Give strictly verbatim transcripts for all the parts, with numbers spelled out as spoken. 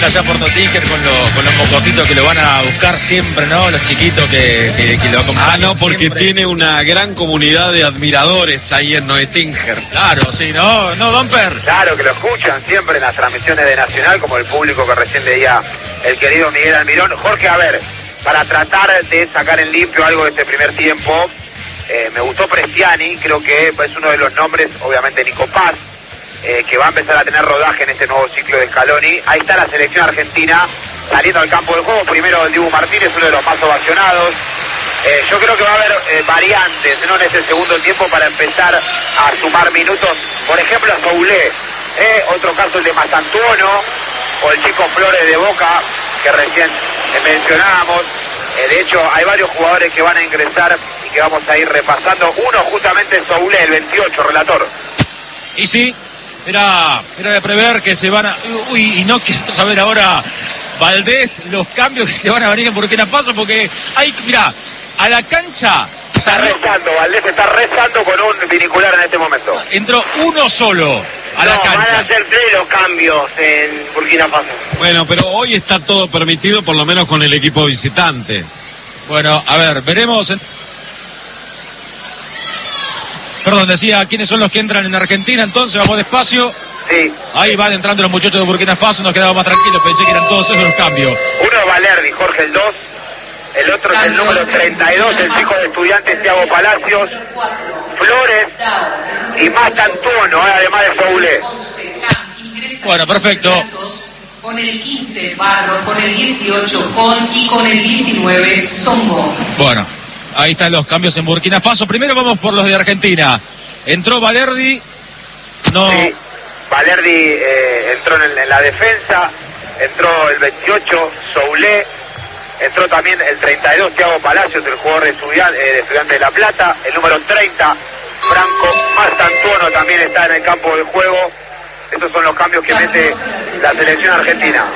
tremendo allá por Tottinger con, lo, con los mocositos que lo van a buscar siempre, ¿no? Los chiquitos que, que, que lo acompañan. Ah, no, porque siempre. Tiene una gran comunidad de admiradores ahí en Noetinger. Claro, sí, ¿no? ¿No, Domper? Claro, que lo escuchan siempre en las transmisiones de Nacional, como el público que recién leía el querido Miguel Almirón. Jorge, a ver, para tratar de sacar en limpio algo de este primer tiempo, eh, me gustó Prestiani, creo que es uno de los nombres, obviamente Nico Paz, Eh, que va a empezar a tener rodaje en este nuevo ciclo de Scaloni. Ahí está la selección argentina saliendo al campo de juego. Primero el Dibu Martínez, uno de los más ovacionados. Eh, yo creo que va a haber eh, variantes, ¿no? En este segundo tiempo para empezar a sumar minutos. Por ejemplo, a Soulé, eh, otro caso el de Mastantuono, o el chico Flores de Boca, que recién eh, mencionábamos. Eh, de hecho, hay varios jugadores que van a ingresar y que vamos a ir repasando. Uno justamente es Soulé, el veintiocho, relator. Y sí, Era, era de prever que se van a... Uy, y no quiero saber ahora, Valdés, los cambios que se van a venir en Burkina Faso, porque hay, mirá, a la cancha... Está rezando, Valdés está rezando con un binicular en este momento. Entró uno solo a no, la cancha. Van a hacer tres los cambios en Burkina Faso. Bueno, pero hoy está todo permitido, por lo menos con el equipo visitante. Bueno, a ver, veremos... En... Perdón, decía, ¿quiénes son los que entran en Argentina? Entonces, vamos despacio. Sí. Ahí van entrando los muchachos de Burkina Faso, nos quedamos más tranquilos, pensé que eran todos esos los cambios. Uno es Valerdi, Jorge, el dos. El otro es el número treinta y dos, el chico de Estudiantes, Thiago Palacios. Flores y Mastantuono, eh, además de Soulé. Bueno, perfecto. Con el quince, Barro, con el dieciocho, con y con el diecinueve, Songo. Bueno. Ahí están los cambios en Burkina Faso. Primero vamos por los de Argentina. Entró Valerdi. No. Sí, Valerdi eh, entró en, en la defensa. Entró el veintiocho, Soulé. Entró también el treinta y dos, Thiago Palacios, el jugador de Estudiantes eh, de, Estudiante de La Plata. El número treinta, Franco Mastantuono, también está en el campo de juego. Estos son los cambios que mete la selección argentina.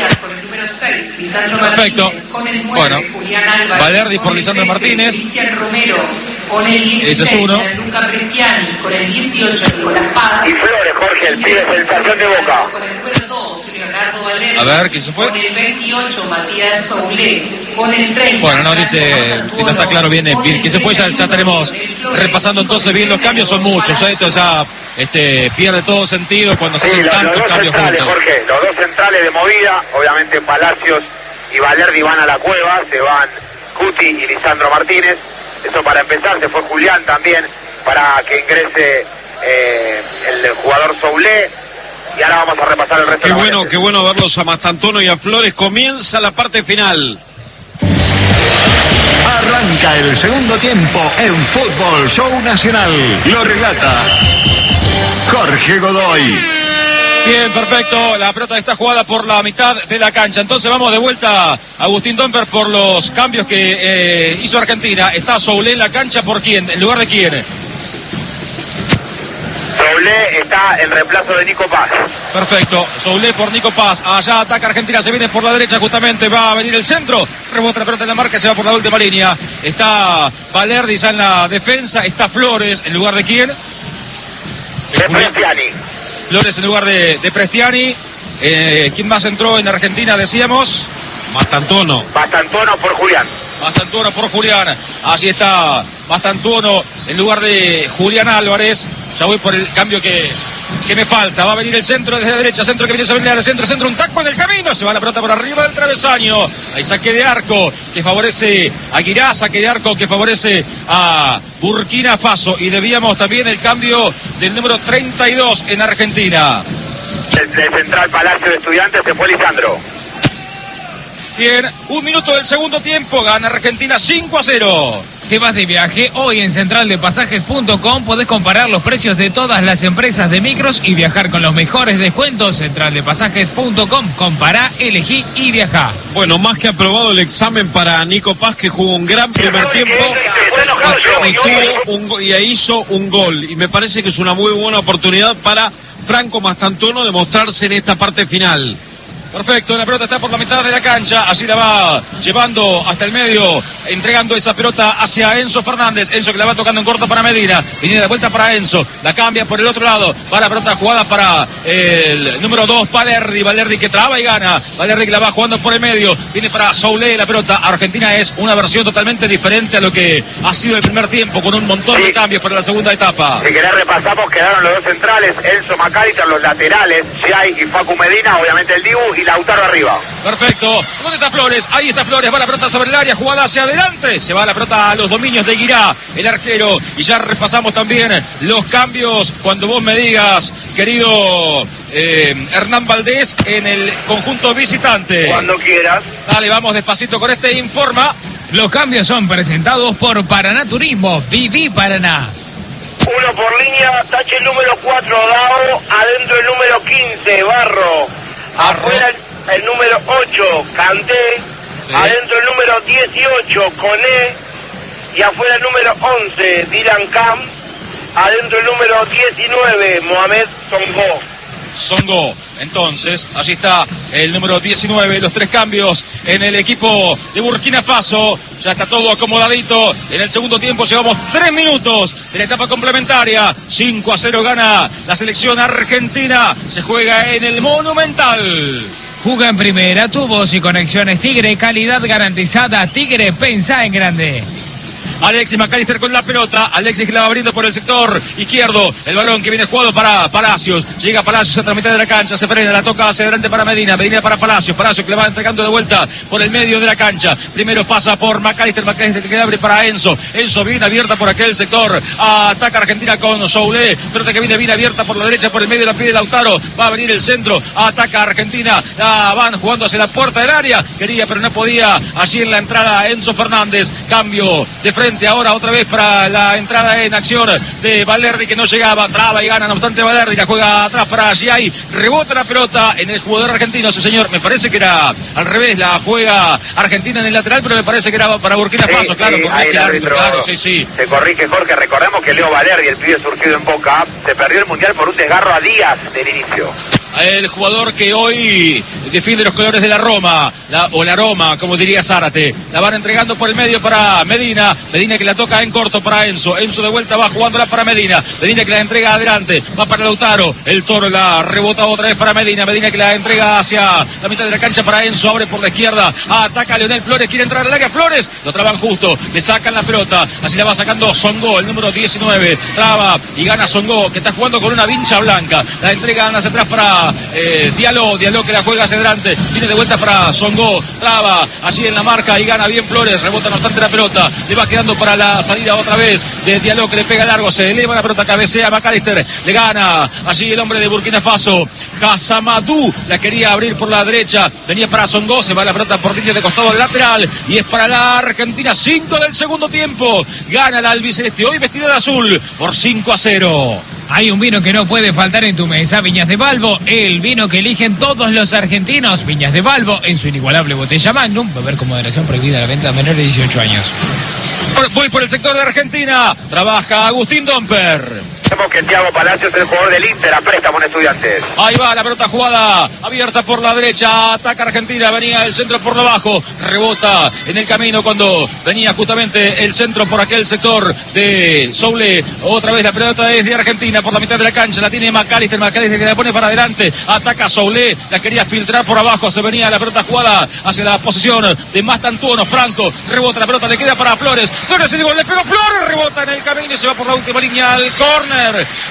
Perfecto. Bueno, Valerdi por Lisandro Martínez. Cristian Romero con el dieciséis, ese es uno. Luca Prestiani con el dieciocho, Nicolás Paz. Y Flores, Jorge, el pibe sensación de Boca. Con el número dos, Leonardo Valerdi. A ver, ¿quién se fue? Con el veintiocho, Matías Soulé. Con el treinta. Bueno, no dice, no está claro bien, bien quién se fue, ya, ya estaremos repasando entonces bien los cambios, son muchos, ¿eh? Esto ya este, pierde todo sentido cuando se sí, hacen los, tantos los dos cambios centrales, juntos. Jorge, los dos centrales de movida, obviamente Palacios y Valerdi van a la cueva, se van Cuti y Lisandro Martínez. Eso para empezar, se fue Julián también para que ingrese eh, el jugador Soulé. Y ahora vamos a repasar el resto qué de la bueno, variante. qué bueno verlos a Mastantuono y a Flores. Comienza la parte final. Arranca el segundo tiempo en Fútbol Show Nacional. Lo relata Jorge Godoy. Bien, perfecto. La pelota está jugada por la mitad de la cancha. Entonces vamos de vuelta a Agustín Domper por los cambios que eh, hizo Argentina. Está Soulé en la cancha, ¿por quién? ¿En lugar de quién? Soulé está en reemplazo de Nico Paz. Perfecto. Soulé por Nico Paz. Allá ataca Argentina, se viene por la derecha justamente. Va a venir el centro. Rebota la pelota en la marca, se va por la última línea. Está Valerdi ya en la defensa. Está Flores, ¿en lugar de quién? De Prestiani. Flores en lugar de, de Prestiani. Eh, ¿Quién más entró en Argentina, decíamos? Mastantuono. Mastantuono por Julián. Mastantuono por Julián. Allí está Mastantuono en lugar de Julián Álvarez. Ya voy por el cambio que, que me falta. Va a venir el centro desde la derecha. Centro que viene a venir al centro. Centro, un taco en el camino. Se va la pelota por arriba del travesaño. Hay saque de arco que favorece a Guirá. Saque de arco que favorece a Burkina Faso. Y debíamos también el cambio del número treinta y dos en Argentina. El, el central Palacio de Estudiantes se fue Lisandro. Bien, un minuto del segundo tiempo. Gana Argentina cinco a cero. Te vas de viaje, hoy en central de pasajes punto com podés comparar los precios de todas las empresas de micros y viajar con los mejores descuentos. central de pasajes punto com, compará, elegí y viajá. Bueno, más que aprobado el examen para Nico Paz, que jugó un gran primer tiempo y, tuvo un, y hizo un gol. Y me parece que es una muy buena oportunidad para Franco Mastantuono de mostrarse en esta parte final. Perfecto, la pelota está por la mitad de la cancha, así la va llevando hasta el medio, entregando esa pelota hacia Enzo Fernández. Enzo que la va tocando en corto para Medina, viene de vuelta para Enzo, la cambia por el otro lado, va la pelota jugada para el número dos, Valerdi, Valerdi que traba y gana, Valerdi que la va jugando por el medio, viene para Soule la pelota. Argentina es una versión totalmente diferente a lo que ha sido el primer tiempo, con un montón sí. de cambios para la segunda etapa. Si querés repasamos, quedaron los dos centrales, Enzo McAllister, los laterales, Giai y Facu Medina, obviamente el Dibu y Lautaro arriba. Perfecto. ¿Dónde está Flores? Ahí está Flores. Va la pelota sobre el área, jugada hacia adelante. Se va la pelota a los dominios de Guirá, el arquero. Y ya repasamos también los cambios cuando vos me digas, querido eh, Hernán Valdés, en el conjunto visitante. Cuando quieras. Dale, vamos despacito con este informa. Los cambios son presentados por Paraná Turismo. Viví Paraná. Uno por línea, tache el número cuatro, Dao. Adentro el número quince, Barro. Afuera el, el número ocho, Canté. Sí. Adentro el número dieciocho, Coné. Y afuera el número once, Dylan Cam. Adentro el número diecinueve, Mohamed Songo. Songo. Entonces, allí está el número diecinueve, los tres cambios en el equipo de Burkina Faso. Ya está todo acomodadito. En el segundo tiempo llevamos tres minutos de la etapa complementaria. cinco a cero gana la selección argentina. Se juega en el Monumental. Juga en primera, tubos y conexiones Tigre, calidad garantizada. Tigre, pensá en grande. Alexis McAllister con la pelota, Alexis que la va abriendo por el sector izquierdo, el balón que viene jugado para Palacios, llega Palacios a la mitad de la cancha, se frena, la toca hacia adelante para Medina, Medina para Palacios, Palacios que le va entregando de vuelta por el medio de la cancha, primero pasa por McAllister, McAllister que abre para Enzo, Enzo bien abierta por aquel sector, ataca Argentina con Soule, pelota que viene bien abierta por la derecha, por el medio la pide Lautaro, va a venir el centro, ataca Argentina, la van jugando hacia la puerta del área, quería pero no podía, allí en la entrada Enzo Fernández, cambio de frente. Ahora otra vez para la entrada en acción de Valerdi que no llegaba, traba y gana, no obstante Valerdi la juega atrás para Giai, rebota la pelota en el jugador argentino, sí señor, me parece que era al revés, la juega Argentina en el lateral, pero me parece que era para Burkina Faso, sí, claro, sí, corrige el árbitro, claro, sí, sí. Se corrige Jorge, recordemos que Leo Valerdi, el pibe surgido en Boca, se perdió el Mundial por un desgarro a días del inicio. El jugador que hoy defiende los colores de la Roma, la, o la Roma, como diría Zárate. La van entregando por el medio para Medina. Medina que la toca en corto para Enzo. Enzo de vuelta va jugándola para Medina. Medina que la entrega adelante. Va para Lautaro. El Toro la rebota otra vez para Medina. Medina que la entrega hacia la mitad de la cancha para Enzo. Abre por la izquierda. Ataca a Leonel Flores. Quiere entrar al área. Flores. Lo traban justo. Le sacan la pelota. Así la va sacando Songo, el número diecinueve. Traba y gana Songo, que está jugando con una vincha blanca. La entrega hacia atrás para Eh, Diallo, Diallo que la juega hacia adelante, viene de vuelta para Songo, traba allí en la marca y gana bien Flores, rebota no obstante la pelota, le va quedando para la salida otra vez de Diallo que le pega largo, se eleva la pelota, cabecea McAllister, le gana allí el hombre de Burkina Faso, Hasamadou, la quería abrir por la derecha, venía para Songo, se va la pelota por línea de costado lateral y es para la Argentina, cinco del segundo tiempo, gana la albiceleste, hoy vestida de azul por cinco a cero. Hay un vino que no puede faltar en tu mesa, Viñas de Balbo, el vino que eligen todos los argentinos. Viñas de Balbo, en su inigualable botella Magnum, beber con moderación, prohibida la venta a menores de dieciocho años. Voy por el sector de Argentina, trabaja Agustín Domper. Vemos que Thiago Palacios es el jugador del Inter a préstamo en Estudiantes. Ahí va la pelota jugada, abierta por la derecha, ataca Argentina, venía el centro por debajo, rebota en el camino cuando venía justamente el centro por aquel sector de Soule. Otra vez la pelota es de Argentina por la mitad de la cancha, la tiene McAllister, McAllister que la pone para adelante, ataca Soule, la quería filtrar por abajo, se venía la pelota jugada hacia la posición de Mastantuono, Franco, rebota la pelota, le queda para Flores, Flores el gol, le pegó Flores, rebota en el camino y se va por la última línea al córner.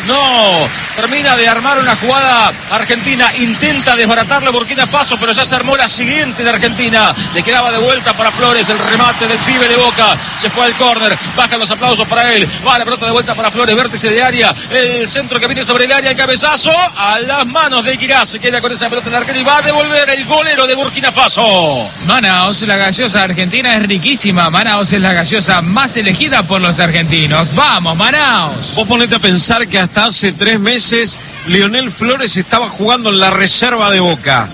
No, termina de armar una jugada Argentina, intenta desbaratarlo Burkina Faso, pero ya se armó la siguiente de Argentina, le quedaba de vuelta para Flores, el remate del pibe de Boca, se fue al córner, bajan los aplausos para él, va la pelota de vuelta para Flores, vértice de área, el centro que viene sobre el área, el cabezazo, a las manos de Guirá, se queda con esa pelota en el arquero y va a devolver el golero de Burkina Faso. Manaos, la gaseosa argentina es riquísima, Manaos es la gaseosa más elegida por los argentinos, vamos Manaos. Vos ponete a pensar que hasta hace tres meses Leonel Flores estaba jugando en la reserva de Boca.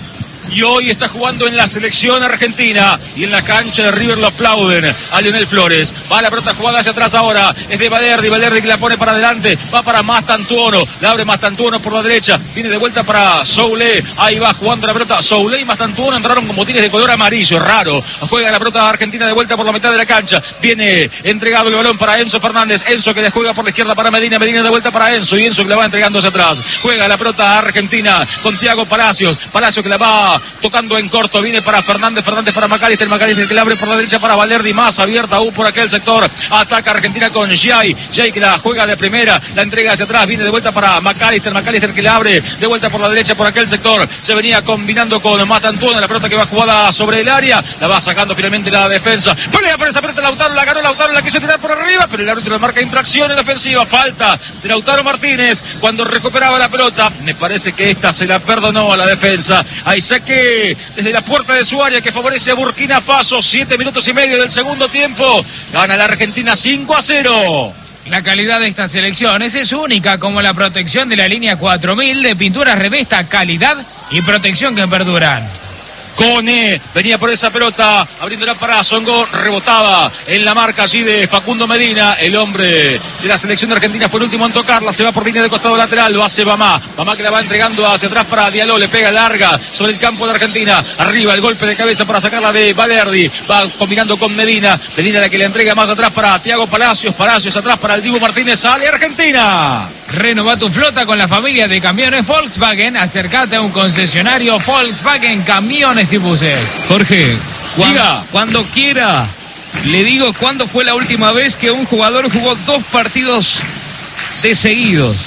y hoy está jugando en la selección argentina y en la cancha de River lo aplauden a Lionel Flores. Va la pelota jugada hacia atrás ahora, es de Valerdi, Valerdi que la pone para adelante, va para Mastantuono, la abre Mastantuono por la derecha, viene de vuelta para Soule, ahí va jugando la pelota, Soule y Mastantuono entraron con botines de color amarillo, raro, juega la pelota argentina de vuelta por la mitad de la cancha, viene entregado el balón para Enzo Fernández, Enzo que le juega por la izquierda para Medina, Medina de vuelta para Enzo y Enzo que la va entregando hacia atrás, juega la pelota argentina con Thiago Palacios, Palacios que la va tocando en corto, viene para Fernández, Fernández para Macalister, Macalister que la abre por la derecha para Valerdi, más abierta aún por aquel sector, ataca Argentina con Jay, Jay que la juega de primera, la entrega hacia atrás, viene de vuelta para Macalister, Macalister que la abre de vuelta por la derecha por aquel sector, se venía combinando con Mastantuono, la pelota que va jugada sobre el área, la va sacando finalmente la defensa, pelea por esa pelota Lautaro, la ganó Lautaro, la quiso tirar por arriba, pero el árbitro marca infracción en la ofensiva, falta de Lautaro Martínez cuando recuperaba la pelota, me parece que esta se la perdonó a la defensa, ahí saque desde la puerta de su área que favorece a Burkina Faso, siete minutos y medio del segundo tiempo, gana la Argentina cinco a cero. La calidad de estas selecciones es única, como la protección de la línea cuatro mil de pinturas Revesta, calidad y protección que perduran. Cone venía por esa pelota, abriéndola para Songo, rebotaba en la marca allí de Facundo Medina, el hombre de la selección de Argentina fue el último en tocarla, se va por línea de costado lateral, lo hace Bamá, Bamá que la va entregando hacia atrás para Diallo, le pega larga sobre el campo de Argentina, arriba el golpe de cabeza para sacarla de Valerdi, va combinando con Medina, Medina la que le entrega más atrás para Thiago Palacios, Palacios atrás para el Dibu Martínez, sale Argentina. Renova tu flota con la familia de camiones Volkswagen, acércate a un concesionario Volkswagen Camiones y Buses. Jorge, cuando, Diga. cuando quiera, le digo cuándo fue la última vez que un jugador jugó dos partidos de seguidos.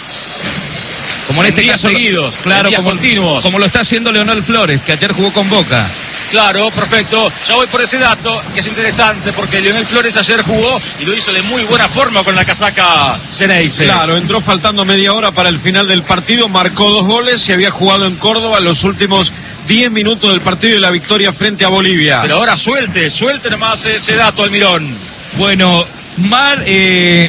Como en, En este días caso, seguidos, claro, en días como, continuos. como lo está haciendo Leonel Flores, que ayer jugó con Boca. Claro, perfecto. Ya voy por ese dato, que es interesante, porque Lionel Flores ayer jugó y lo hizo de muy buena forma con la casaca Ceneice. Claro, entró faltando media hora para el final del partido, marcó dos goles y había jugado en Córdoba los últimos diez minutos del partido y la victoria frente a Bolivia. Pero ahora suelte, suelte nomás ese dato, Almirón. Bueno, Mar... Eh...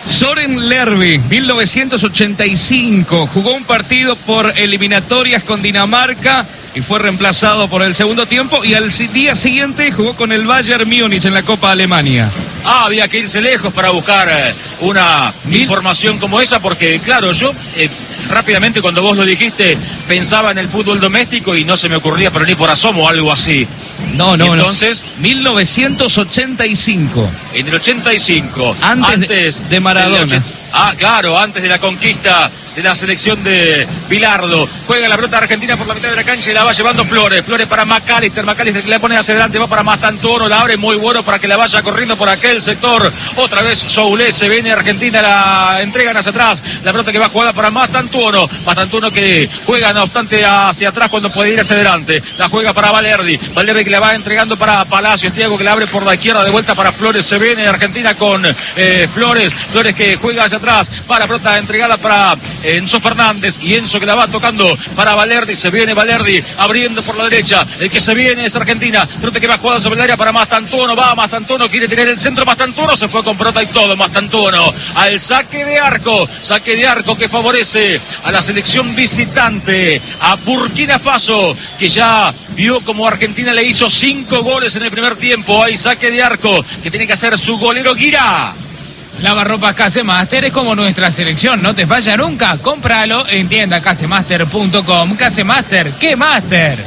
Soren Lerby, mil novecientos ochenta y cinco, jugó un partido por eliminatorias con Dinamarca y fue reemplazado por el segundo tiempo y al día siguiente jugó con el Bayern Múnich en la Copa Alemania. Ah, había que irse lejos para buscar eh, una Mil... información como esa, porque claro, yo eh, rápidamente cuando vos lo dijiste pensaba en el fútbol doméstico y no se me ocurría pero ni por asomo algo así. No, no, y entonces, no. mil novecientos ochenta y cinco. En el ochenta y cinco. Antes, antes de Maradona. Ah, claro, antes de la conquista de la selección de Bilardo. Juega la pelota argentina por la mitad de la cancha y la va llevando Flores. Flores para Macalister. Macalister que la pone hacia adelante, va para Mastantuono, la abre muy bueno para que la vaya corriendo por aquel sector. Otra vez Soule, se viene Argentina, la entregan hacia atrás. La pelota que va jugada para Mastantuono. Mastantuono que juega, no obstante, hacia atrás cuando puede ir hacia adelante. La juega para Valerdi. Valerdi que la va entregando para Palacios. Thiago que la abre por la izquierda, de vuelta para Flores. Se viene Argentina con eh, Flores. Flores que juega hacia atrás. Va la pelota entregada para Enzo Fernández y Enzo que la va tocando para Valerdi, se viene Valerdi abriendo por la derecha, el que se viene es Argentina, pelota que va jugada sobre el área para Mastantuono, va Mastantuono, quiere tirar el centro, Mastantuono se fue con pelota y todo, Mastantuono al saque de arco, saque de arco que favorece a la selección visitante, a Burkina Faso, que ya vio como Argentina le hizo cinco goles en el primer tiempo, hay saque de arco que tiene que hacer su golero Guira. Lavarropas Casemaster es como nuestra selección, no te falla nunca. Cómpralo en tienda casemaster punto com. Casemaster, ¿qué máster?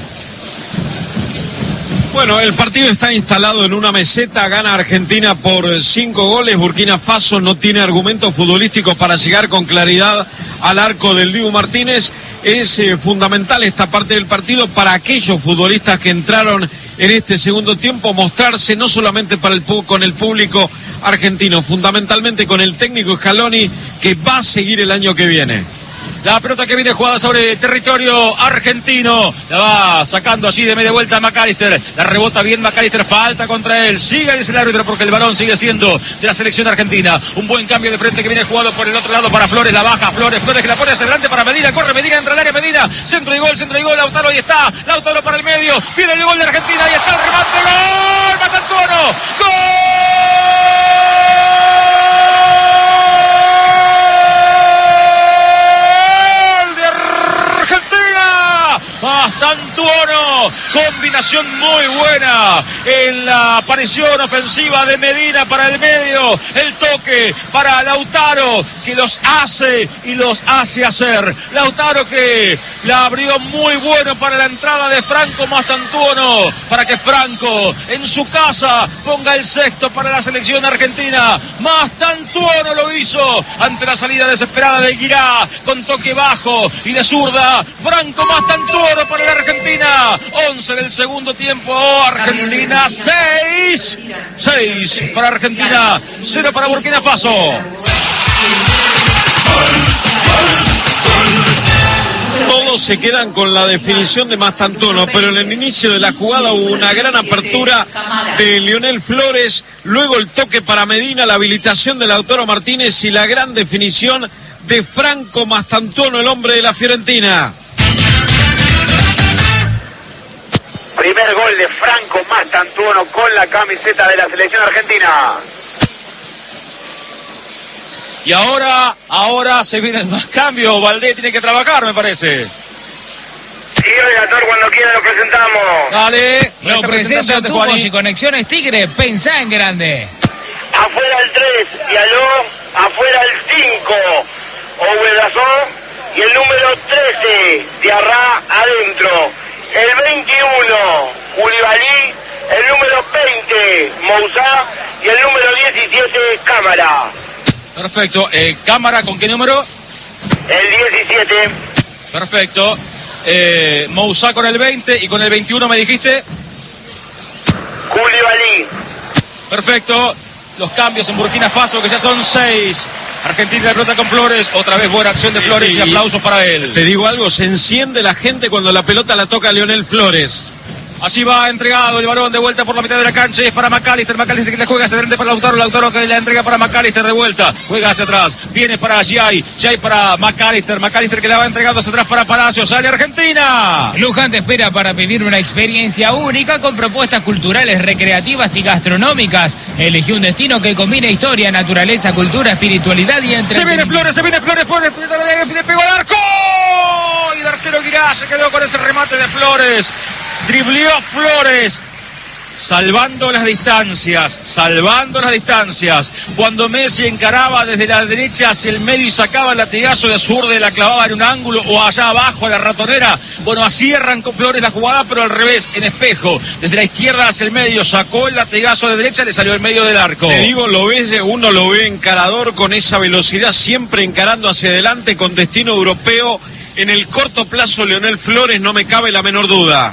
Bueno, el partido está instalado en una meseta, gana Argentina por cinco goles, Burkina Faso no tiene argumentos futbolísticos para llegar con claridad al arco del Dibu Martínez. Es eh, fundamental esta parte del partido para aquellos futbolistas que entraron en este segundo tiempo, mostrarse no solamente para el con el público argentino, fundamentalmente con el técnico Scaloni, que va a seguir el año que viene. La pelota que viene jugada sobre territorio argentino, la va sacando allí de media vuelta a Macalister, la rebota bien Macalister, falta contra él, sigue dice el árbitro porque el balón sigue siendo de la selección argentina. Un buen cambio de frente que viene jugado por el otro lado para Flores, la baja Flores, Flores que la pone hacia adelante para Medina, corre Medina, entra al área Medina, centro y gol, centro y gol, Lautaro ahí está, Lautaro para el medio, viene el gol de Argentina, ahí está el remate, gol, Mastantuono, gol. Mastantuono, combinación muy buena en la aparición ofensiva de Medina para el medio, el toque para Lautaro que los hace y los hace hacer. Lautaro que la abrió muy bueno para la entrada de Franco Mastantuono, para que Franco en su casa ponga el sexto para la selección argentina. Mastantuono lo hizo ante la salida desesperada de Guirá con toque bajo y de zurda. Franco Mastantuono para la Argentina. once del segundo tiempo. Argentina seis. seis para Argentina, cero para Burkina Faso. Todos se quedan con la definición de Mastantuono, pero en el inicio de la jugada hubo una gran apertura de Lionel Flores, luego el toque para Medina, la habilitación de Lautaro Martínez y la gran definición de Franco Mastantuono, el hombre de la Fiorentina. Primer gol de Franco Mastantuono con la camiseta de la selección argentina. Y ahora, ahora se vienen más cambios. Valdés tiene que trabajar, me parece. Sí, oiga, Thor, cuando quiera lo presentamos. Dale. Lo presento Tubos y Conexiones Tigre. Pensá en grande. Afuera el tres, Diallo. Afuera el cinco, Oguedazón. Y el número trece, Diarra, adentro. El veintiuno, Julibalí. El número veinte, Mousá. Y el número diecisiete, Cámara. Perfecto. Eh, ¿Cámara con qué número? El diecisiete. Perfecto. Eh, Mousá con el veinte y con el veintiuno me dijiste. Julibalí. Perfecto. Los cambios en Burkina Faso, que ya son seis. Argentina de pelota con Flores. Otra vez buena acción de Flores, sí, sí, y aplausos para él. Te digo algo, se enciende la gente cuando la pelota la toca a Lionel Flores. Así va entregado el balón de vuelta por la mitad de la cancha. Es para McAllister. McAllister que le juega hacia adelante para Lautaro. Lautaro que la entrega para McAllister de vuelta. Juega hacia atrás. Viene para Jay. Jay para McAllister. McAllister que la va entregando hacia atrás para Palacio. Sale Argentina. Luján te espera para vivir una experiencia única con propuestas culturales, recreativas y gastronómicas. Elegí un destino que combine historia, naturaleza, cultura, espiritualidad y entretenimiento. Se viene Flores, se viene Flores. Flores le pegó al arco. Y el arquero Guirá se quedó con ese remate de Flores. Driblió Flores, salvando las distancias, salvando las distancias. Cuando Messi encaraba desde la derecha hacia el medio y sacaba el latigazo de zurda y la clavaba en un ángulo o allá abajo a la ratonera. Bueno, así arrancó Flores la jugada, pero al revés, en espejo. Desde la izquierda hacia el medio, sacó el latigazo de derecha y le salió el medio del arco. Te digo, lo ves, uno lo ve encarador con esa velocidad, siempre encarando hacia adelante con destino europeo. En el corto plazo, Lionel Flores, no me cabe la menor duda.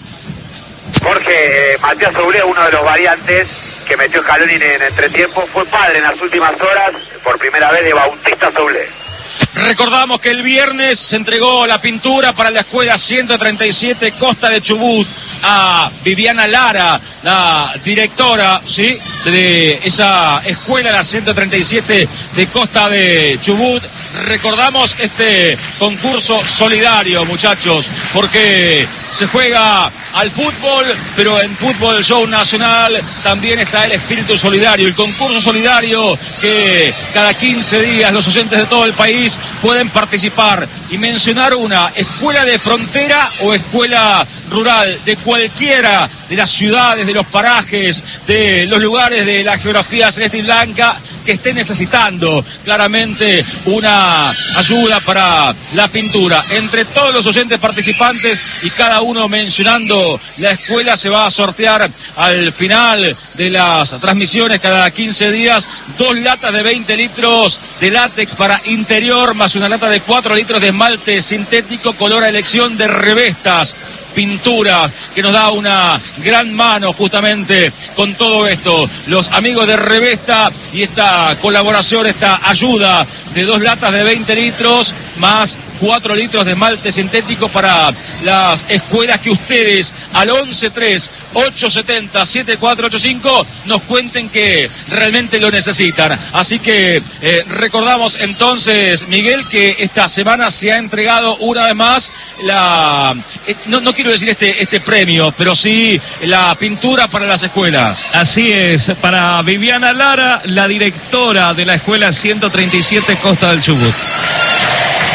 Jorge, eh, Matías Soule, uno de los variantes que metió Scaloni en, en entretiempo, fue padre en las últimas horas, por primera vez, de Bautista Soule. Recordamos que el viernes se entregó la pintura para la escuela ciento treinta y siete Costa de Chubut a Viviana Lara, la directora, ¿sí?, de esa escuela, la ciento treinta y siete de Costa de Chubut. Recordamos este concurso solidario, muchachos, porque se juega al fútbol, pero en Fútbol Show Nacional también está el espíritu solidario, el concurso solidario que cada quince días los oyentes de todo el país pueden participar y mencionar una escuela de frontera o escuela rural de cualquiera de las ciudades, de los parajes, de los lugares de la geografía celeste y blanca que esté necesitando claramente una ayuda para la pintura. Entre todos los oyentes participantes y cada uno mencionando la escuela, se va a sortear al final de las transmisiones cada quince días dos latas de veinte litros de látex para interior más una lata de cuatro litros de esmalte sintético color a elección de Revestas Pintura, que nos da una gran mano justamente con todo esto. Los amigos de Revesta y esta colaboración, esta ayuda de dos latas de veinte litros más cuatro litros de esmalte sintético para las escuelas que ustedes al once tres ocho siete cero siete cuatro ocho cinco nos cuenten que realmente lo necesitan. Así que eh, recordamos entonces, Miguel, que esta semana se ha entregado una vez más la, eh, no, no quiero decir este, este premio, pero sí la pintura para las escuelas. Así es, para Viviana Lara, la directora de la escuela ciento treinta y siete Costa del Chubut.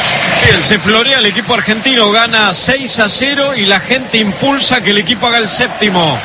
Bien, se florea el equipo argentino, gana seis a cero y la gente impulsa que el equipo haga el séptimo.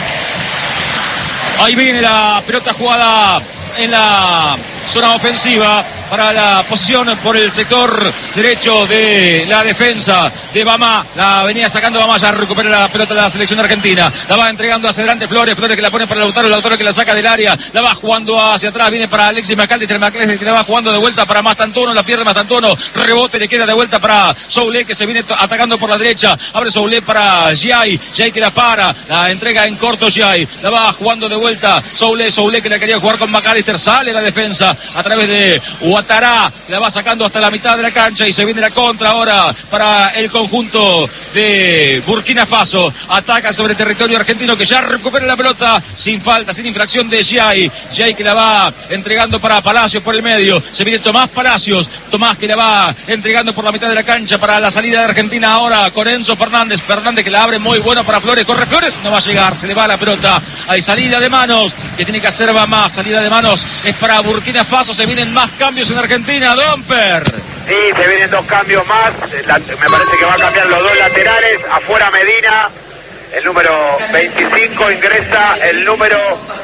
Ahí viene la pelota jugada en la zona ofensiva para la posición por el sector derecho de la defensa de Bamá. La venía sacando Bamá, ya recupera la pelota de la selección argentina. La va entregando hacia adelante Flores, Flores que la pone para Lautaro, Lautaro que la saca del área. La va jugando hacia atrás, viene para Alexis McAllister, McAllister que la va jugando de vuelta para Mastantuono, la pierde Mastantuono, rebote, le queda de vuelta para Soulé que se viene atacando por la derecha. Abre Soulé para Giai, Giai que la para, la entrega en corto Giai. La va jugando de vuelta Soulé, Soulé que la quería jugar con McAllister, sale la defensa a través de Ouattara, la va sacando hasta la mitad de la cancha y se viene la contra ahora para el conjunto de Burkina Faso. Ataca sobre territorio argentino que ya recupera la pelota sin falta, sin infracción de Giai. Giai que la va entregando para Palacios por el medio. Se viene Tomás Palacios, Tomás que la va entregando por la mitad de la cancha para la salida de Argentina ahora con Enzo Fernández. Fernández que la abre muy bueno para Flores, corre Flores, no va a llegar, se le va la pelota. Hay salida de manos que tiene que hacer más, salida de manos es para Burkina Faso. Se vienen más cambios en Argentina, Domper. Sí, se vienen dos cambios más. La, me parece que va a cambiar los dos laterales. Afuera Medina, el número veinticinco, ingresa el número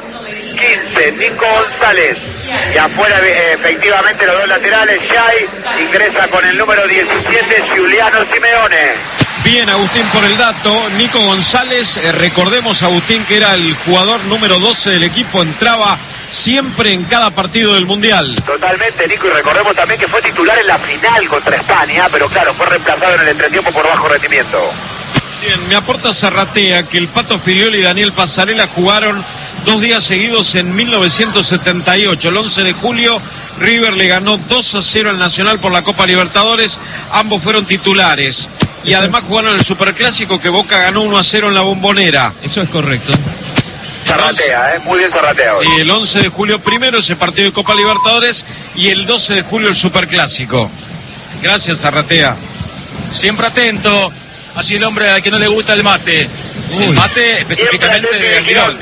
quince, Nico González. Y afuera eh, efectivamente los dos laterales, Giai ingresa con el número diecisiete, Giuliano Simeone. Bien, Agustín, por el dato. Nico González, eh, recordemos, Agustín, que era el jugador número doce del equipo, entraba siempre en cada partido del Mundial. Totalmente, Nico, y recordemos también que fue titular en la final contra España, pero claro, fue reemplazado en el entretiempo por bajo rendimiento. Bien, me aporta Zarratea que el Pato Filiol y Daniel Pasarela jugaron dos días seguidos en mil novecientos setenta y ocho. El once de julio, River le ganó dos a cero al Nacional por la Copa Libertadores. Ambos fueron titulares. Y eso, además jugaron el Superclásico que Boca ganó uno a cero en la Bombonera. Eso es correcto. Zarratea, eh, muy bien Zarratea hoy. Sí, el once de julio primero ese partido de Copa Libertadores y el doce de julio el Superclásico. Gracias, Zarratea. Siempre atento. Así el hombre al que no le gusta el mate. Uy. El mate específicamente de Almirón.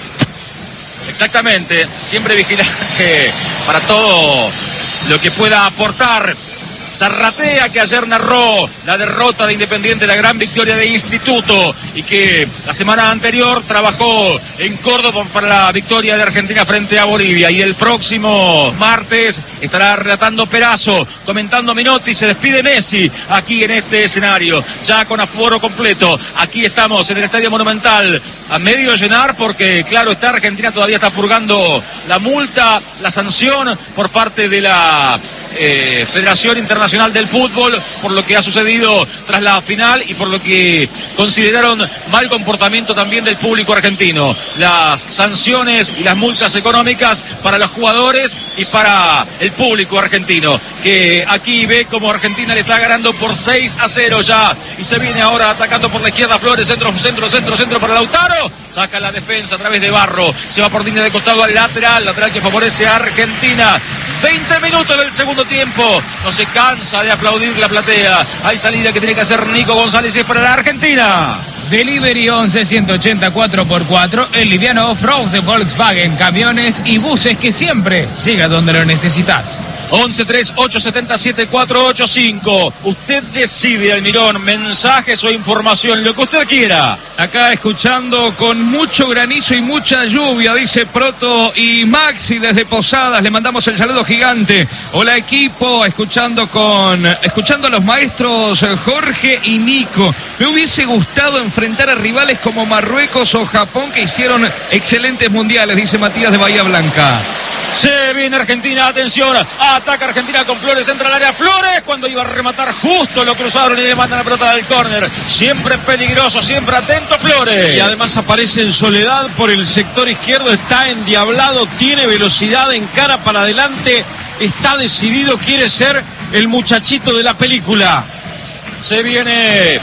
Exactamente. Siempre vigilante para todo lo que pueda aportar. Zarratea, que ayer narró la derrota de Independiente, la gran victoria de Instituto, y que la semana anterior trabajó en Córdoba para la victoria de Argentina frente a Bolivia. Y el próximo martes estará relatando Perazo, comentando Menotti. Se despide Messi aquí en este escenario, ya con aforo completo. Aquí estamos en el Estadio Monumental, a medio llenar, porque claro está, Argentina todavía está purgando la multa, la sanción por parte de la eh, Federación Internacional del Fútbol por lo que ha sucedido tras la final y por lo que consideraron mal comportamiento también del público argentino. Las sanciones y las multas económicas para los jugadores y para el público argentino, que aquí ve como Argentina le está ganando por seis a cero ya, y se viene ahora atacando por la izquierda Flores, centro, centro, centro, centro para Lautaro, saca la defensa a través de Barro, se va por línea de costado al lateral, lateral que favorece a Argentina. veinte minutos del segundo tiempo, no se cansa de aplaudir la platea. Hay salida que tiene que hacer Nico González y es para la Argentina. Delivery once ciento ochenta cuatro por cuatro, el liviano off-road de Volkswagen, camiones y buses que siempre llega donde lo necesitas. once tres ocho siete siete cuatro ocho cinco. Usted decide, Almirón, mensajes o información, lo que usted quiera. Acá escuchando con mucho granizo y mucha lluvia, dice Proto y Maxi desde Posadas. Le mandamos el saludo gigante. Hola equipo, escuchando con escuchando a los maestros Jorge y Nico. Me hubiese gustado enfrentar a rivales como Marruecos o Japón, que hicieron excelentes mundiales, dice Matías de Bahía Blanca. Se viene Argentina, atención, ataca Argentina con Flores, entra al área Flores, cuando iba a rematar justo lo cruzaron y le mandan la pelota del córner. Siempre peligroso, siempre atento Flores. Y además aparece en soledad por el sector izquierdo, está endiablado, tiene velocidad, encara para adelante, está decidido, quiere ser el muchachito de la película. Se viene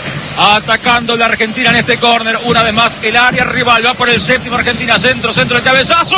atacando la Argentina en este córner, una vez más el área rival, va por el séptimo Argentina, centro, centro, el cabezazo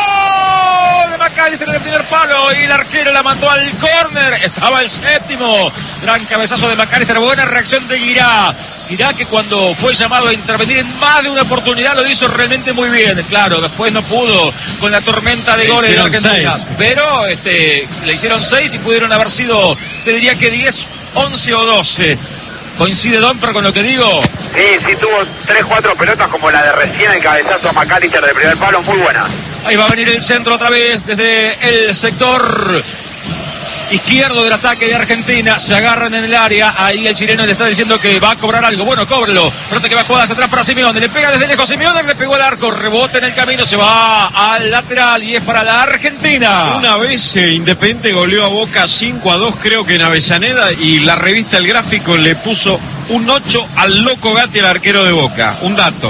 de McAllister en el primer palo y el arquero la mandó al córner, estaba el séptimo, gran cabezazo de McAllister, buena reacción de Guirá. Guirá, que cuando fue llamado a intervenir en más de una oportunidad lo hizo realmente muy bien, claro, después no pudo con la tormenta de goles de Argentina, seis. Pero este, le hicieron seis y pudieron haber sido, te diría que diez once o doce. ¿Coincide Domper con lo que digo? Sí, sí, tuvo tres, cuatro pelotas como la de recién, el cabezazo a McAllister del primer palo, muy buena. Ahí va a venir el centro otra vez desde el sector izquierdo del ataque de Argentina. Se agarran en el área. Ahí el chileno le está diciendo que va a cobrar algo. Bueno, cóbrelo. Pelota que va a jugar hacia atrás para Simeone. Le pega desde lejos Simeone, le pegó al arco. Rebote en el camino. Se va al lateral y es para la Argentina. Una vez eh, Independiente goleó a Boca cinco a dos, creo que en Avellaneda, y la revista El Gráfico le puso un ocho al Loco Gatti, el arquero de Boca. Un dato.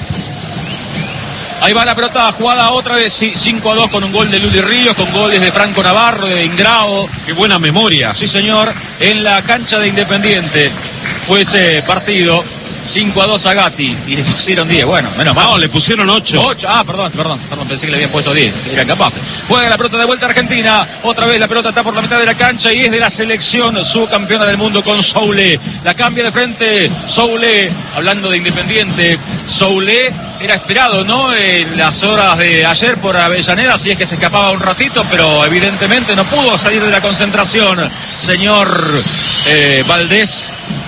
Ahí va la pelota jugada otra vez, cinco a dos con un gol de Luli Ríos, con goles de Franco Navarro, de Ingrao. Qué buena memoria. Sí, señor, en la cancha de Independiente fue ese partido. cinco a dos a Gatti y le pusieron diez. Bueno, menos mal. No, le pusieron ocho. ocho. Ah, perdón, perdón, perdón, pensé que le habían puesto diez. Eran capaces. Juega la pelota de vuelta a Argentina. Otra vez la pelota está por la mitad de la cancha y es de la selección subcampeona del mundo con Soule. La cambia de frente Soule. Hablando de Independiente, Soule era esperado, ¿no? En las horas de ayer por Avellaneda, si es que se escapaba un ratito, pero evidentemente no pudo salir de la concentración. Señor eh, Valdés.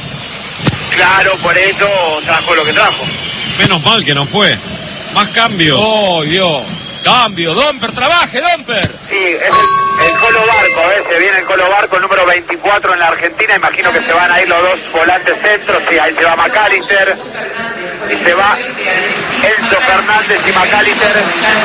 Claro, por eso trajo lo que trajo. Menos mal que no fue. Más cambios. Oh, Dios. Cambio. Domper, trabaje, Domper. Sí, es el, el Colo Barco, ¿eh? Se viene el Colo Barco, el número veinticuatro en la Argentina. Imagino que se van a ir los dos volantes centros. Sí, ahí se va McAllister. Y se va Enzo Fernández y McAllister.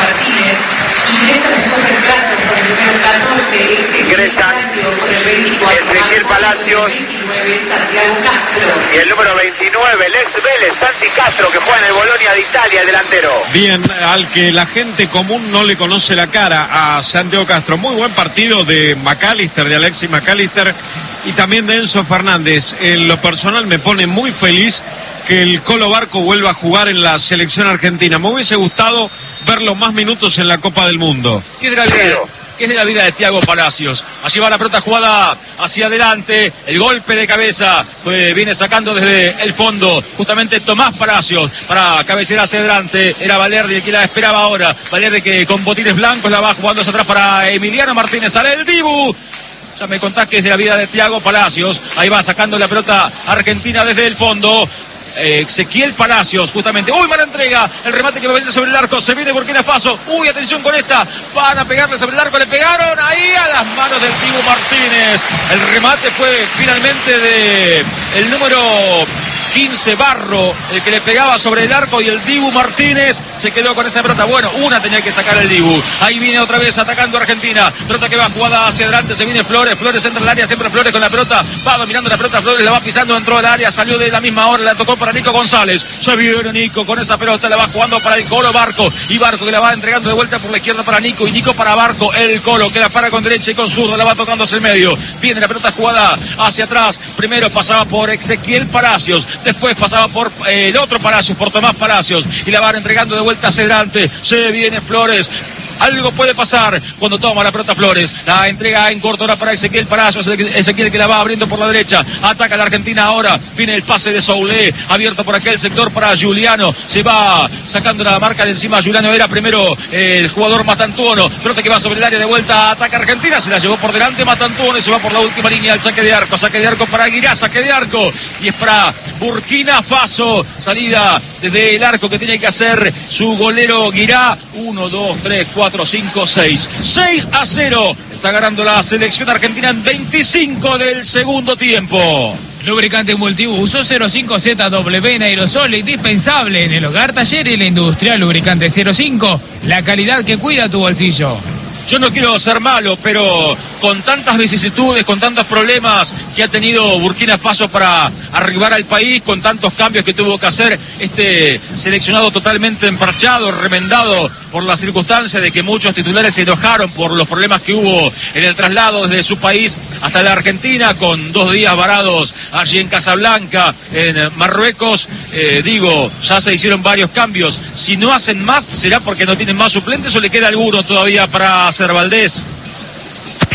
Ingresan el Superclaso con el número catorce, Ezequiel Palacios con el veinticuatro, Ezequiel Palacios, veintinueve, Santiago Castro. Y el número veintinueve, el ex Vélez, Santi Castro, que juega en el Bolonia de Italia, el delantero. Bien, al que la gente común no le conoce la cara, a Santiago Castro. Muy buen partido de McAllister, de Alexis McAllister, y también de Enzo Fernández. En lo personal me pone muy feliz que el Colo Barco vuelva a jugar en la selección argentina. Me hubiese gustado verlo más minutos en la Copa del Mundo. ¿Qué es de la vida, qué es de, la vida de Thiago Palacios? Allí va la pelota jugada hacia adelante, el golpe de cabeza que viene sacando desde el fondo justamente Tomás Palacios para cabecear hacia adelante. Era Valerdi el que la esperaba ahora. Valerdi que con botines blancos la va jugando hacia atrás para Emiliano Martínez. Sale el Dibu. Ya me contás que es de la vida de Thiago Palacios. Ahí va sacando la pelota Argentina desde el fondo. Eh, Ezequiel Palacios, justamente. Uy, mala entrega. El remate que va a venir sobre el arco. Se viene Burkina Faso. Uy, atención con esta. Van a pegarle sobre el arco. Le pegaron ahí a las manos del Dibu Martínez. El remate fue finalmente de el número quince, Barro, el que le pegaba sobre el arco, y el Dibu Martínez se quedó con esa pelota. Bueno, una tenía que atacar el Dibu. Ahí viene otra vez atacando Argentina. Pelota que va jugada hacia adelante. Se viene Flores. Flores entra al área. Siempre Flores con la pelota. Va dominando la pelota. Flores la va pisando. Entró al área. Salió de la misma hora. La tocó para Nico González. Se viene Nico con esa pelota. La va jugando para el Colo Barco. Y Barco que la va entregando de vuelta por la izquierda para Nico. Y Nico para Barco. El Colo que la para con derecha y con zurda. La va tocando hacia el medio. Viene la pelota jugada hacia atrás. Primero pasaba por Ezequiel Palacios. Después pasaba por eh, el otro Palacios, por Tomás Palacios. Y la van entregando de vuelta hacia adelante. Se viene Flores. Algo puede pasar cuando toma la pelota Flores. La entrega en corto ahora para Ezequiel Palacios. Ezequiel que la va abriendo por la derecha. Ataca la Argentina ahora. Viene el pase de Soule. Abierto por aquel sector para Giuliano. Se va sacando la marca de encima. Giuliano era primero eh, el jugador Matantuono. Pelota que va sobre el área de vuelta. Ataca Argentina. Se la llevó por delante Matantuono y se va por la última línea al saque de arco. Saque de arco para Aguirá. Saque de arco. Y es para Burkina Faso. Salida desde el arco que tiene que hacer su golero Guirá. uno, dos, tres, cuatro, cinco, seis. seis a cero. Está ganando la selección argentina en veinticinco del segundo tiempo. Lubricante multiuso cero cinco Z W en aerosol, indispensable en el hogar, taller y la industria. Lubricante cero cinco, la calidad que cuida tu bolsillo. Yo no quiero ser malo, pero con tantas vicisitudes, con tantos problemas que ha tenido Burkina Faso para arribar al país, con tantos cambios que tuvo que hacer este seleccionado totalmente emparchado, remendado por la circunstancia de que muchos titulares se enojaron por los problemas que hubo en el traslado desde su país hasta la Argentina, con dos días varados allí en Casablanca, en Marruecos. Eh, digo, ya se hicieron varios cambios. Si no hacen más, será porque no tienen más suplentes o le queda alguno todavía para hacer Valdés. Sí,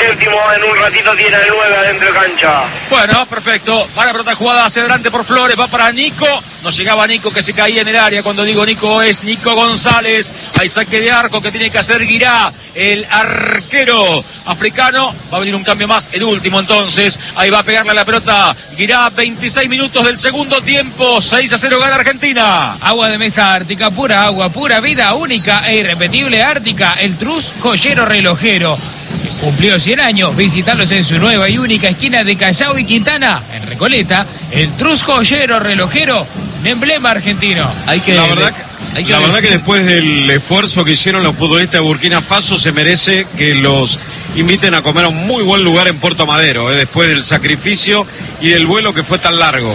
séptimo, en un ratito tiene el nueve adentro de cancha. Bueno, perfecto. Va la pelota jugada hacia adelante por Flores, va para Nico. No llegaba Nico, que se caía en el área. Cuando digo Nico es Nico González. Hay saque de arco que tiene que hacer Guirá, el arquero africano. Va a venir un cambio más, el último entonces. Ahí va a pegarle a la pelota Guirá. veintiséis minutos del segundo tiempo. seis a cero gana Argentina. Agua de mesa Ártica, pura agua, pura vida, única e irrepetible Ártica. El Trus Joyero Relojero. Cumplió cien años, visitarlos en su nueva y única esquina de Callao y Quintana, en Recoleta. El Trus Joyero Relojero, un emblema argentino. Hay que, la verdad, hay que, la verdad que después del esfuerzo que hicieron los futbolistas de Burkina Faso, se merece que los inviten a comer a un muy buen lugar en Puerto Madero, eh, después del sacrificio y del vuelo que fue tan largo.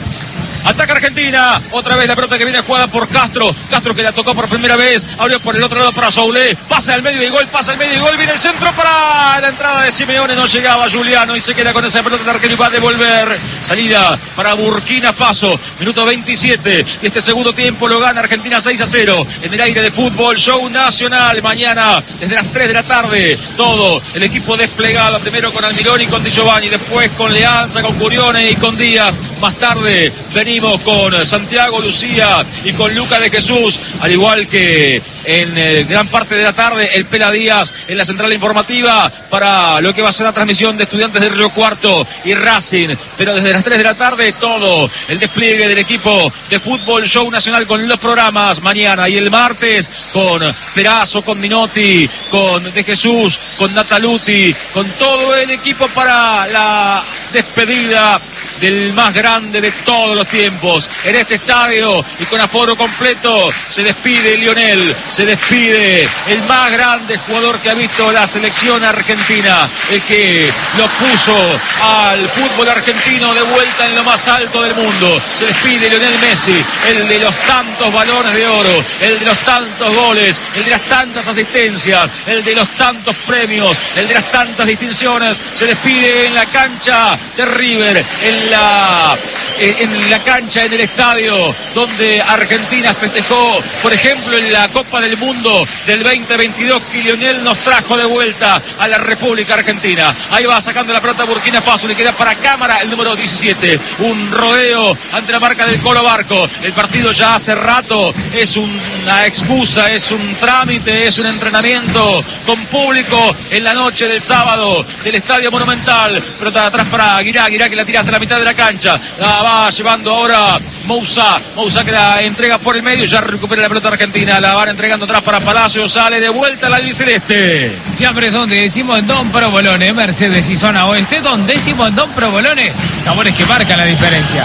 Ataca Argentina, otra vez la pelota que viene jugada por Castro, Castro que la tocó por primera vez, abrió por el otro lado para Soulé, pasa al medio y gol, pasa al medio y gol, viene el centro para la entrada de Simeone, no llegaba Juliano y se queda con esa pelota de arquero y va a devolver, salida para Burkina Faso, minuto veintisiete de este segundo tiempo, lo gana Argentina seis a cero, en el aire de Fútbol Show Nacional, mañana desde las tres de la tarde, todo el equipo desplegado, primero con Almirón y con Di Giovanni, después con Leanza, con Curione y con Díaz, más tarde venimos con Santiago Lucía y con Luca de Jesús, al igual que en eh, gran parte de la tarde el Pela Díaz en la central informativa para lo que va a ser la transmisión de Estudiantes de Río Cuarto y Racing, pero desde las tres de la tarde todo el despliegue del equipo de Fútbol Show Nacional con los programas mañana y el martes con Perazo, con Minotti, con De Jesús, con Nataluti, con todo el equipo para la despedida del más grande de todos los tiempos en este estadio y con aforo completo. Se despide Lionel, se despide el más grande jugador que ha visto la selección argentina, el que lo puso al fútbol argentino de vuelta en lo más alto del mundo. Se despide Lionel Messi, el de los tantos balones de oro, el de los tantos goles, el de las tantas asistencias, el de los tantos premios, el de las tantas distinciones. Se despide en la cancha de River, en la, en la cancha, en el estadio donde Argentina festejó, por ejemplo, en la Copa del Mundo del veinte veintidós, que Lionel nos trajo de vuelta a la República Argentina. Ahí va sacando la pelota Burkina Faso, le queda para cámara el número diecisiete, un rodeo ante la marca del Colo Barco. El partido ya hace rato es una excusa, es un trámite, es un entrenamiento con público en la noche del sábado del Estadio Monumental. Pelota de atrás para Guirá, Guirá que la tira hasta la mitad de la cancha, la va llevando ahora Moussa, Moussa que la entrega por el medio, ya recupera la pelota argentina, la van entregando atrás para Palacio, sale de vuelta al albiceleste. Fiambres Don décimo en Don Provolone, Mercedes y zona oeste, Don décimo en Don Provolone, sabores que marcan la diferencia.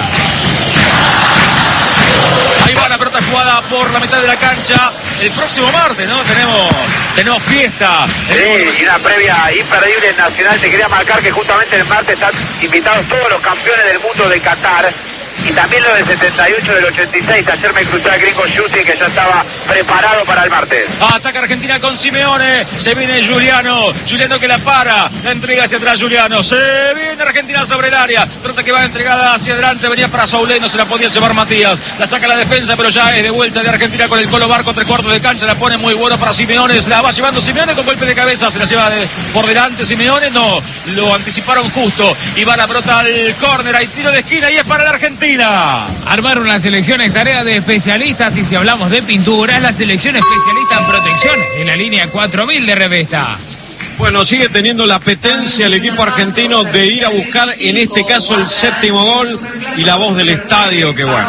Ahí va la pelota jugada por la mitad de la cancha. El próximo martes, ¿no? Tenemos, tenemos fiesta. Sí, y una previa imperdible en Nacional. Te quería marcar que justamente el martes están invitados todos los campeones del mundo de Qatar. Y también lo del setenta y ocho, del ochenta y seis. Ayer me crucé al gringo Yuti, que ya estaba preparado para el martes. Ataca Argentina con Simeone. Se viene Juliano. Juliano que la para. La entrega hacia atrás Juliano. Se viene Argentina sobre el área. Pelota que va entregada hacia adelante. Venía para Soulé. No se la podía llevar Matías. La saca la defensa, pero ya es de vuelta de Argentina con el Colo Barco. Tres cuartos de cancha. La pone muy bueno para Simeone. Se la va llevando Simeone con golpe de cabeza. Se la lleva de, por delante Simeone. No. Lo anticiparon justo. Y va la pelota al córner. Hay tiro de esquina y es para la Argentina. Armar una selección es tarea de especialistas y si hablamos de pintura es la selección especialista en protección en la línea cuatro mil de Revesta. Bueno, sigue teniendo la apetencia el equipo argentino de ir a buscar en este caso el séptimo gol y la voz del estadio, que bueno.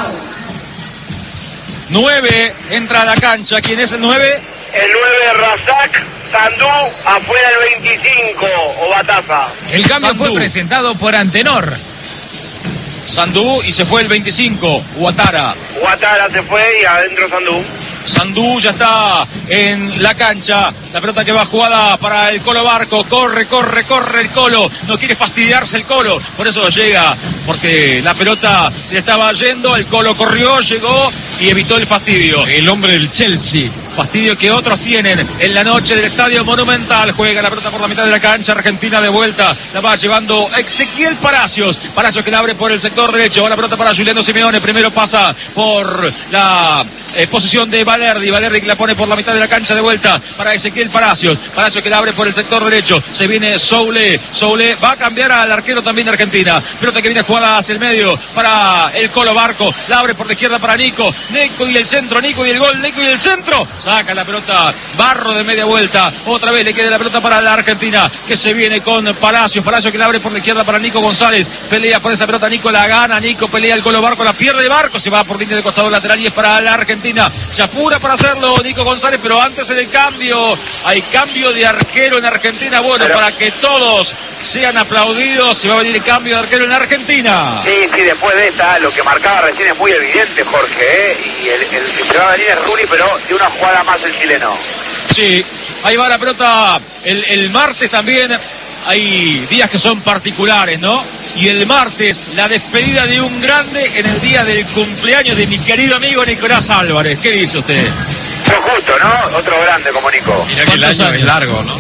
nueve entra a la cancha. ¿Quién es el nueve? El nueve Razak Sandú, afuera el veinticinco, o Bataza. El cambio Sandú. fue presentado por Antenor. Sandú y se fue el veinticinco, Ouattara. Ouattara se fue y adentro Sandú. Sandú ya está en la cancha. La pelota que va jugada para el Colo Barco. Corre, corre, corre el Colo. No quiere fastidiarse el Colo. Por eso llega, porque la pelota se le estaba yendo. El Colo corrió, llegó y evitó el fastidio. El hombre del Chelsea. fastidio que otros tienen en la noche del Estadio Monumental. Juega la pelota por la mitad de la cancha, Argentina de vuelta, la va llevando Ezequiel Palacios, Palacios que la abre por el sector derecho, va la pelota para Juliano Simeone, primero pasa por la eh, posición de Valerdi, Valerdi que la pone por la mitad de la cancha de vuelta para Ezequiel Palacios, Palacios que la abre por el sector derecho, se viene Soule, Soule va a cambiar al arquero también de Argentina, pelota que viene jugada hacia el medio para el Colo Barco, la abre por la izquierda para Nico, Nico y el centro, Nico y el gol, Nico y el centro, saca la pelota Barro de media vuelta, otra vez le queda la pelota para la Argentina, que se viene con Palacios, Palacios que la abre por la izquierda para Nico González, pelea por esa pelota, Nico la gana, Nico pelea el Colo Barco, la pierde Barco, se va por línea de costado lateral y es para la Argentina, se apura para hacerlo Nico González, pero antes en el cambio, hay cambio de arquero en Argentina, bueno, pero para que todos sean aplaudidos, se va a venir el cambio de arquero en Argentina. Sí, sí, después de esta, lo que marcaba recién es muy evidente, Jorge, ¿eh? Y el, el que se va a venir es Runi, pero de una jugada más el chileno. Sí, ahí va la pelota el, el martes también. Hay días que son particulares, ¿no? Y el martes, la despedida de un grande en el día del cumpleaños de mi querido amigo Nicolás Álvarez. ¿Qué dice usted? Fue justo, ¿no? Otro grande como Nico. Mira que el año años? es largo, ¿no?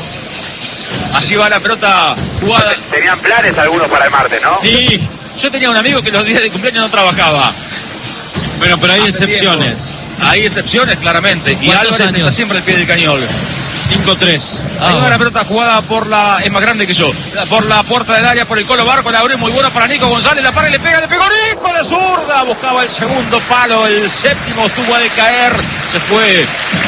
Así va la pelota jugada. Tenían planes algunos para el martes, ¿no? Sí, yo tenía un amigo que los días de cumpleaños no trabajaba. Bueno, pero hay Hace excepciones. Tiempo. Hay excepciones, claramente. Y Álvarez años? está siempre al pie del cañón. cinco tres. Ahí va la pelota jugada por la... Es más grande que yo. Por la puerta del área, por el Colo Barco. La abre muy buena para Nico González. La para y le pega, le pegó Nico de zurda. Buscaba el segundo palo. El séptimo estuvo a decaer. Se fue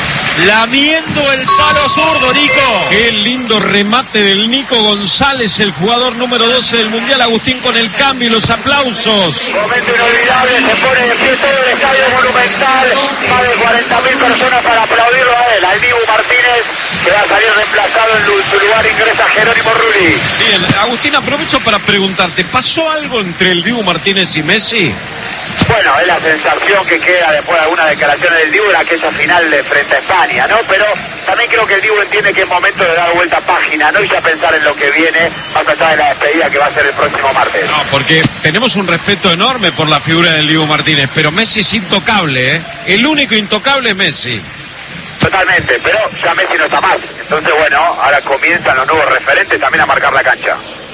lamiendo el palo zurdo, Nico. Qué lindo remate del Nico González, el jugador número doce del Mundial. Agustín con el cambio y los aplausos. Momento inolvidable, se pone de pie todo el Estadio Monumental. Más de cuarenta mil personas para aplaudirlo a él, al Dibu Martínez, que va a salir reemplazado en su lugar, ingresa Jerónimo Rulli. Bien, Agustín, aprovecho para preguntarte, ¿pasó algo entre el Dibu Martínez y Messi? Bueno, es la sensación que queda después de algunas declaraciones del Dibu en aquella final de frente a España, ¿no? Pero también creo que el Dibu entiende que es momento de dar vuelta a página, no y ya pensar en lo que viene, más allá de la despedida que va a ser el próximo martes. No, porque tenemos un respeto enorme por la figura del Dibu Martínez, pero Messi es intocable, ¿eh? El único intocable es Messi. Totalmente, pero ya Messi no está más. Entonces, bueno, ahora comienzan los nuevos referentes también a marcar la cancha.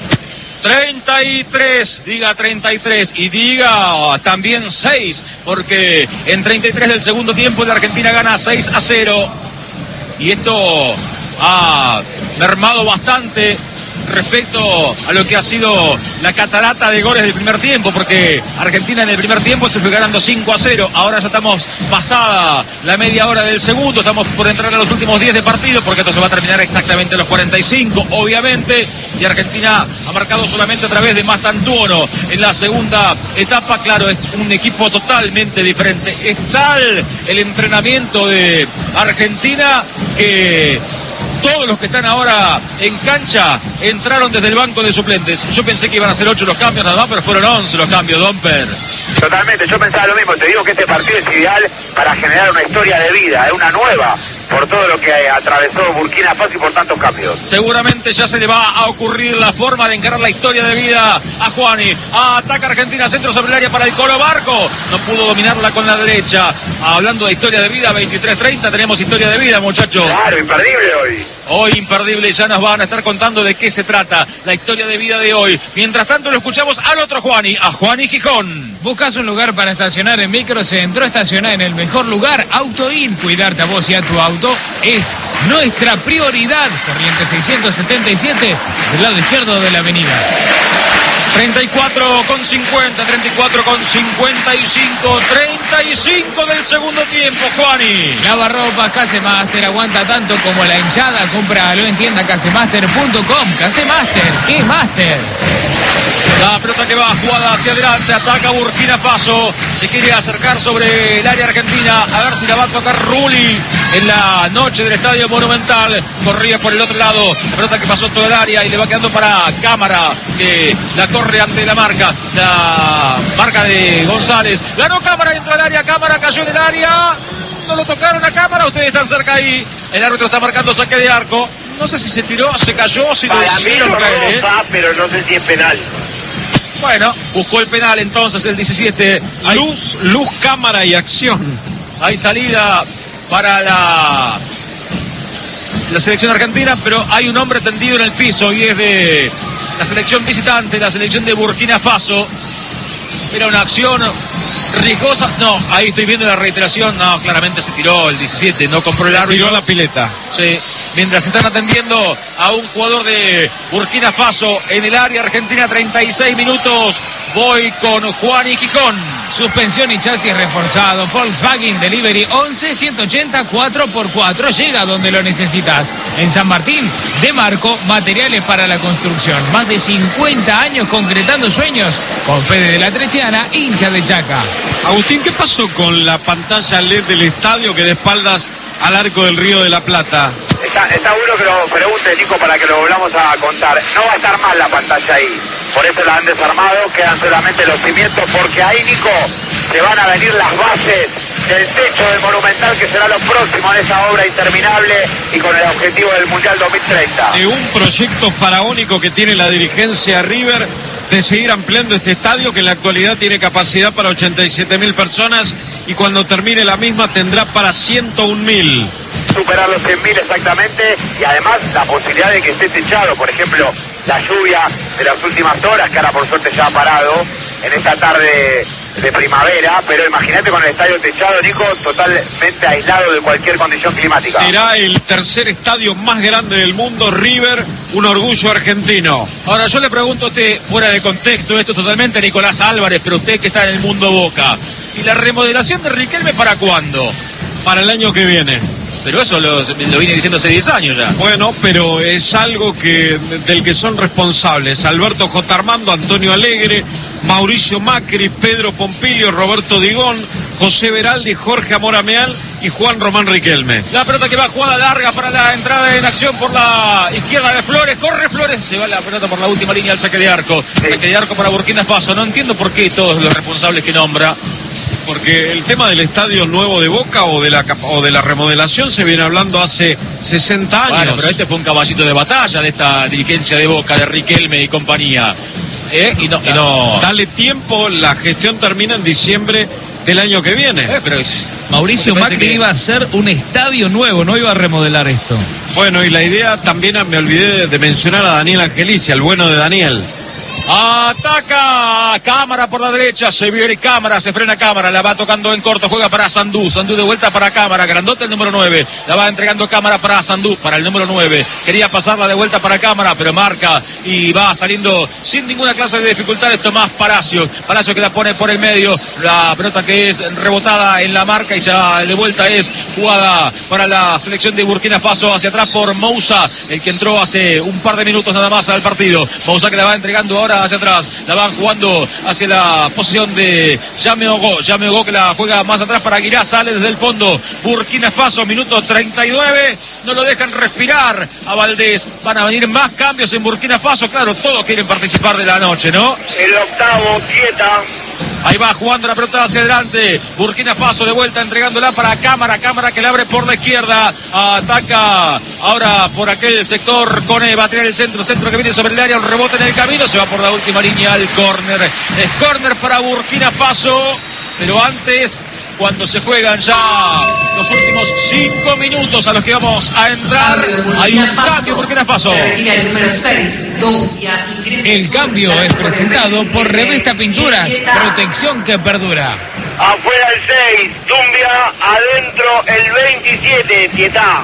treinta y tres, diga treinta y tres y diga también seis, porque en treinta y tres del segundo tiempo la Argentina gana seis a cero y esto ha mermado bastante respecto a lo que ha sido la catarata de goles del primer tiempo, porque Argentina en el primer tiempo se fue ganando cinco a cero, ahora ya estamos pasada la media hora del segundo, estamos por entrar a los últimos diez de partido, porque esto se va a terminar exactamente a los cuarenta y cinco, obviamente, y Argentina ha marcado solamente a través de Mastantuono en la segunda etapa. Claro, es un equipo totalmente diferente, es tal el entrenamiento de Argentina que todos los que están ahora en cancha entraron desde el banco de suplentes. Yo pensé que iban a ser ocho los cambios nada más, pero fueron once los cambios, Domper. Totalmente, yo pensaba lo mismo. Te digo que este partido es ideal para generar una historia de vida, es una nueva, por todo lo que atravesó Burkina Faso y por tantos cambios. Seguramente ya se le va a ocurrir la forma de encarar la historia de vida a Juani. Ataca Argentina, centro sobre el área para el Colo Barco. No pudo dominarla con la derecha. Hablando de historia de vida, veintitrés treinta, tenemos historia de vida, muchachos. Claro, imperdible hoy. Hoy imperdible, ya nos van a estar contando de qué se trata la historia de vida de hoy. Mientras tanto lo escuchamos al otro Juani, a Juani Gijón. ¿Buscas un lugar para estacionar en Microcentro? Estacionar en el mejor lugar, AutoIn. Cuidarte a vos y a tu auto es nuestra prioridad. Corriente seiscientos setenta y siete, del lado izquierdo de la avenida. treinta y cuatro con cincuenta, treinta y cuatro con cincuenta y cinco, treinta y cinco del segundo tiempo, Juani. Lavarropas Casemaster, aguanta tanto como la hinchada. Cómpralo en tienda casemaster punto com. Casemaster, ¿qué es Master? La pelota que va jugada hacia adelante, ataca Burkina Faso, se quiere acercar sobre el área argentina, a ver si la va a tocar Rulli en la noche del Estadio Monumental. Corría por el otro lado, la pelota que pasó todo el área y le va quedando para Cámara, que la corre ante la marca, la marca de González. Ganó Cámara dentro del área, Cámara cayó en el área, no lo tocaron a Cámara, ustedes están cerca ahí, el árbitro está marcando saque de arco. No sé si se tiró, se cayó, si lo hicieron caer, ¿eh? Pero no sé si es penal. Bueno, buscó el penal entonces el diecisiete. Luz, luz, cámara y acción. Hay salida para la, la selección argentina, pero hay un hombre tendido en el piso y es de la selección visitante, la selección de Burkina Faso. Era una acción riesgosa. No, ahí estoy viendo la reiteración. No, claramente se tiró el diecisiete, no compró el árbitro. Tiró la pileta. Sí. Mientras están atendiendo a un jugador de Burkina Faso en el área argentina, treinta y seis minutos. Voy con Juan y Quicón. Suspensión y chasis reforzado. Volkswagen Delivery once ciento ochenta cuatro por cuatro. Llega donde lo necesitas. En San Martín, de Marco, materiales para la construcción. Más de cincuenta años concretando sueños. Con Fede de la Trechiana, hincha de Chaca. Agustín, ¿qué pasó con la pantalla L E D del estadio que de espaldas al Arco del Río de la Plata? Está, está bueno que lo pregunte, Nico, para que lo volvamos a contar. No va a estar mal la pantalla ahí. Por eso la han desarmado, quedan solamente los cimientos, porque ahí, Nico, se van a venir las bases del techo del Monumental, que será lo próximo en esa obra interminable y con el objetivo del Mundial dos mil treinta. De un proyecto faraónico que tiene la dirigencia River de seguir ampliando este estadio, que en la actualidad tiene capacidad para ochenta y siete mil personas y cuando termine la misma tendrá para ciento un mil. Superar los cien mil exactamente, y además la posibilidad de que esté techado. Por ejemplo, la lluvia de las últimas horas, que ahora por suerte ya ha parado en esta tarde de primavera, pero imagínate con el estadio techado, Nico, totalmente aislado de cualquier condición climática. Será el tercer estadio más grande del mundo, River, un orgullo argentino. Ahora yo le pregunto a usted, fuera de contexto, esto totalmente a Nicolás Álvarez, pero usted que está en el mundo Boca, ¿y la remodelación de Riquelme para cuándo? Para el año que viene. Pero eso lo, lo vine diciendo hace diez años ya. Bueno, pero es algo que del que son responsables Alberto J. Armando, Antonio Alegre, Mauricio Macri, Pedro Pompilio, Roberto Digón, José Veraldi, Jorge Amorameal y Juan Román Riquelme. La pelota que va jugada larga para la entrada en acción por la izquierda de Flores. Corre Flores, se va la pelota por la última línea al saque de arco. Sí. Saque de arco para Burkina Faso. No entiendo por qué todos los responsables que nombra. Porque el tema del estadio nuevo de Boca o de la o de la remodelación se viene hablando hace sesenta años. Bueno, pero este fue un caballito de batalla de esta dirigencia de Boca, de Riquelme y compañía. ¿Eh? Y no, y no... Dale tiempo, la gestión termina en diciembre del año que viene. Eh, pero es... Mauricio Macri que... iba a hacer un estadio nuevo, no iba a remodelar esto. Bueno, y la idea también, me olvidé de mencionar a Daniel Angelici, el bueno de Daniel. Ataca Cámara por la derecha, se viene Cámara, se frena Cámara, la va tocando en corto, juega para Sandú, Sandú de vuelta para Cámara, grandote el número nueve, la va entregando Cámara para Sandú, para el número nueve, quería pasarla de vuelta para Cámara, pero marca y va saliendo sin ninguna clase de dificultades Tomás Palacio, Palacio que la pone por el medio, la pelota que es rebotada en la marca y ya de vuelta es jugada para la selección de Burkina Faso hacia atrás por Moussa, el que entró hace un par de minutos nada más al partido, Moussa que la va entregando ahora hacia atrás, la van jugando hacia la posición de Jaime Ogo, Jaime Ogo que la juega más atrás para Aguirá, sale desde el fondo Burkina Faso, minuto treinta y nueve, no lo dejan respirar a Valdés, van a venir más cambios en Burkina Faso, claro, todos quieren participar de la noche, ¿no? El octavo, quieta. Ahí va jugando la pelota hacia adelante. Burkina Faso de vuelta entregándola para Cámara. Cámara que la abre por la izquierda. Ataca ahora por aquel sector. Cone va a tirar el centro. Centro que viene sobre el área. Un rebote en el camino. Se va por la última línea al córner. Es córner para Burkina Faso. Pero antes, cuando se juegan ya los últimos cinco minutos a los que vamos a entrar, hay un cambio en Burkina Faso. El número seis, Dumbia. El cambio es presentado por Revista Pinturas, protección que perdura. Afuera el seis, Dumbia, adentro el veintisiete, Tietá.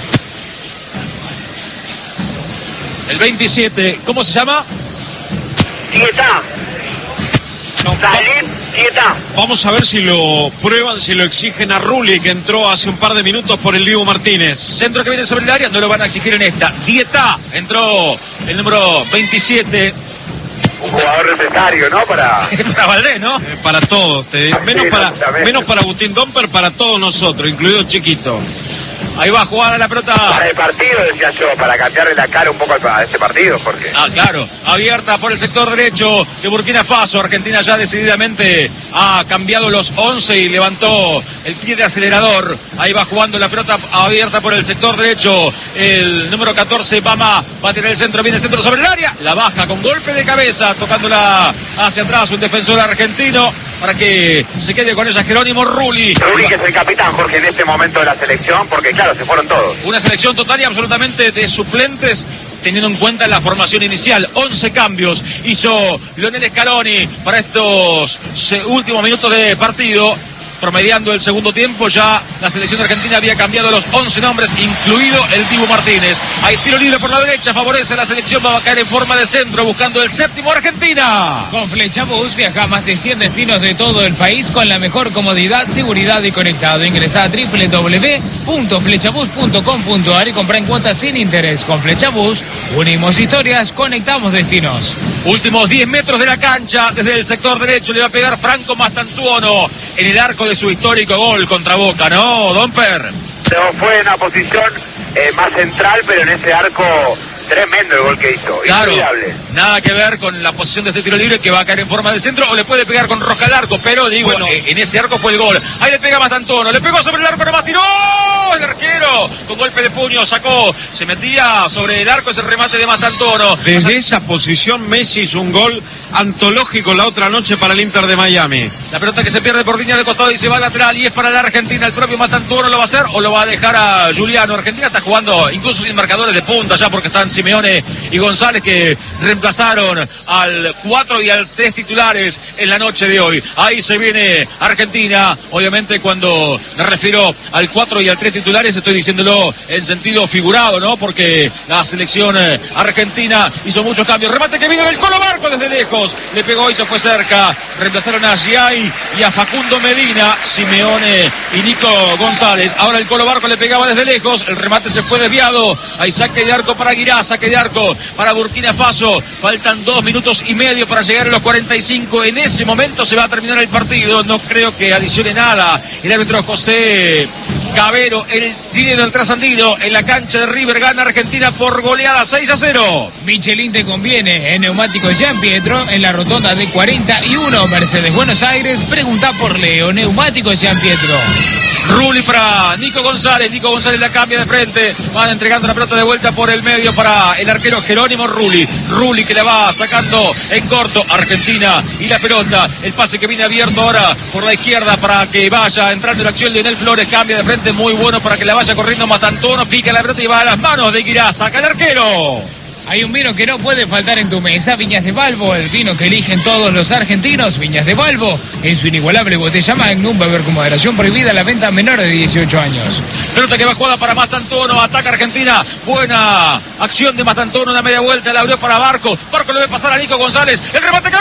El veintisiete, ¿cómo se llama? Tietá. No, Salir, Tietá. Vamos a ver si lo prueban, si lo exigen a Rulli, que entró hace un par de minutos por el Diego Martínez. Centro que viene sobre el área, no lo van a exigir en esta. Dieta, entró el número veintisiete. Un jugador necesario, ¿no? Para, sí, para Valdés, ¿no? Eh, para todos, te digo. Menos, sí, para, menos para Agustín Domper, para todos nosotros, incluido Chiquito. Ahí va a jugar a la pelota. Para el partido, decía yo, para cambiarle la cara un poco a este partido, porque... Ah, claro. Abierta por el sector derecho de Burkina Faso. Argentina ya decididamente ha cambiado los once y levantó el pie de acelerador. Ahí va jugando la pelota abierta por el sector derecho. El número catorce, Bama, va a tirar el centro. Viene el centro sobre el área. La baja con golpe de cabeza, tocándola hacia atrás un defensor argentino. para que se quede con ella Jerónimo Rulli. Rulli, que es el capitán, Jorge, en este momento de la selección, porque claro, se fueron todos. Una selección total y absolutamente de suplentes, teniendo en cuenta la formación inicial. once cambios hizo Lionel Scaloni para estos últimos minutos de partido. Promediando el segundo tiempo, ya la selección argentina había cambiado los once nombres, incluido el Dibu Martínez. Hay tiro libre por la derecha, favorece a la selección, va a caer en forma de centro, buscando el séptimo Argentina. Con Flechabús viaja a más de cien destinos de todo el país con la mejor comodidad, seguridad y conectado. Ingresa a doble u doble u doble u punto flechabús punto com punto a r y compra en cuotas sin interés. Con Flechabús, unimos historias, conectamos destinos. Últimos diez metros de la cancha, desde el sector derecho le va a pegar Franco Mastantuono en el arco de su histórico gol contra Boca, ¿no, Domper? Fue en una posición eh, más central, pero en ese arco tremendo el gol que hizo. Claro, inolvidable. Nada que ver con la posición de este tiro libre, que va a caer en forma de centro, o le puede pegar con rosca al arco, pero digo, bueno, eh, en ese arco fue el gol. Ahí le pega Mastantuono, le pegó sobre el arco, nomás tiró el arquero, con golpe de puño sacó, se metía sobre el arco ese remate de Mastantuono. Desde esa posición Messi hizo un gol antológico la otra noche para el Inter de Miami. La pelota que se pierde por línea de costado y se va al lateral, y es para la Argentina. El propio Mastantuono lo va a hacer o lo va a dejar a Juliano. Argentina está jugando incluso sin marcadores de punta ya, porque están Simeone y González, que reemplazaron al cuatro y al tres titulares en la noche de hoy. Ahí se viene Argentina. Obviamente cuando me refiero al cuatro y al tres titulares estoy diciéndolo en sentido figurado, ¿no? Porque la selección argentina hizo muchos cambios. Remate que vino del Colo Barco desde lejos, le pegó y se fue cerca. Reemplazaron a Giai y a Facundo Medina, Simeone y Nico González. Ahora el Colo Barco le pegaba desde lejos, el remate se fue desviado. Hay saque de arco para Guirá, saque de arco para Burkina Faso. Faltan dos minutos y medio para llegar a los cuarenta y cinco. En ese momento se va a terminar el partido. No creo que adicione nada el árbitro José Cabero, el chileno, el trasandino. En la cancha de River gana Argentina por goleada seis a cero. Michelin te conviene en Neumáticos Gian Pietro, en la rotonda de cuarenta y uno, Mercedes Buenos Aires. Pregunta por Leo. Neumáticos Gian Pietro. Rulli para Nico González, Nico González la cambia de frente, van entregando la pelota de vuelta por el medio para el arquero Jerónimo Rulli, Rulli que la va sacando en corto, Argentina y la pelota, el pase que viene abierto ahora por la izquierda para que vaya entrando en acción Lionel Flores, cambia de frente, muy bueno para que la vaya corriendo Mastantuono, pica la pelota y va a las manos de Guirá, saca el arquero. Hay un vino que no puede faltar en tu mesa, Viñas de Balbo, el vino que eligen todos los argentinos. Viñas de Balbo, en su inigualable botella Magnum, beber con moderación, prohibida la venta a menores de dieciocho años. Pelota que va jugada para Mastantuono, ataca Argentina, buena acción de Mastantuono, una media vuelta, la abrió para Barco, Barco le ve pasar a Nico González, el remate que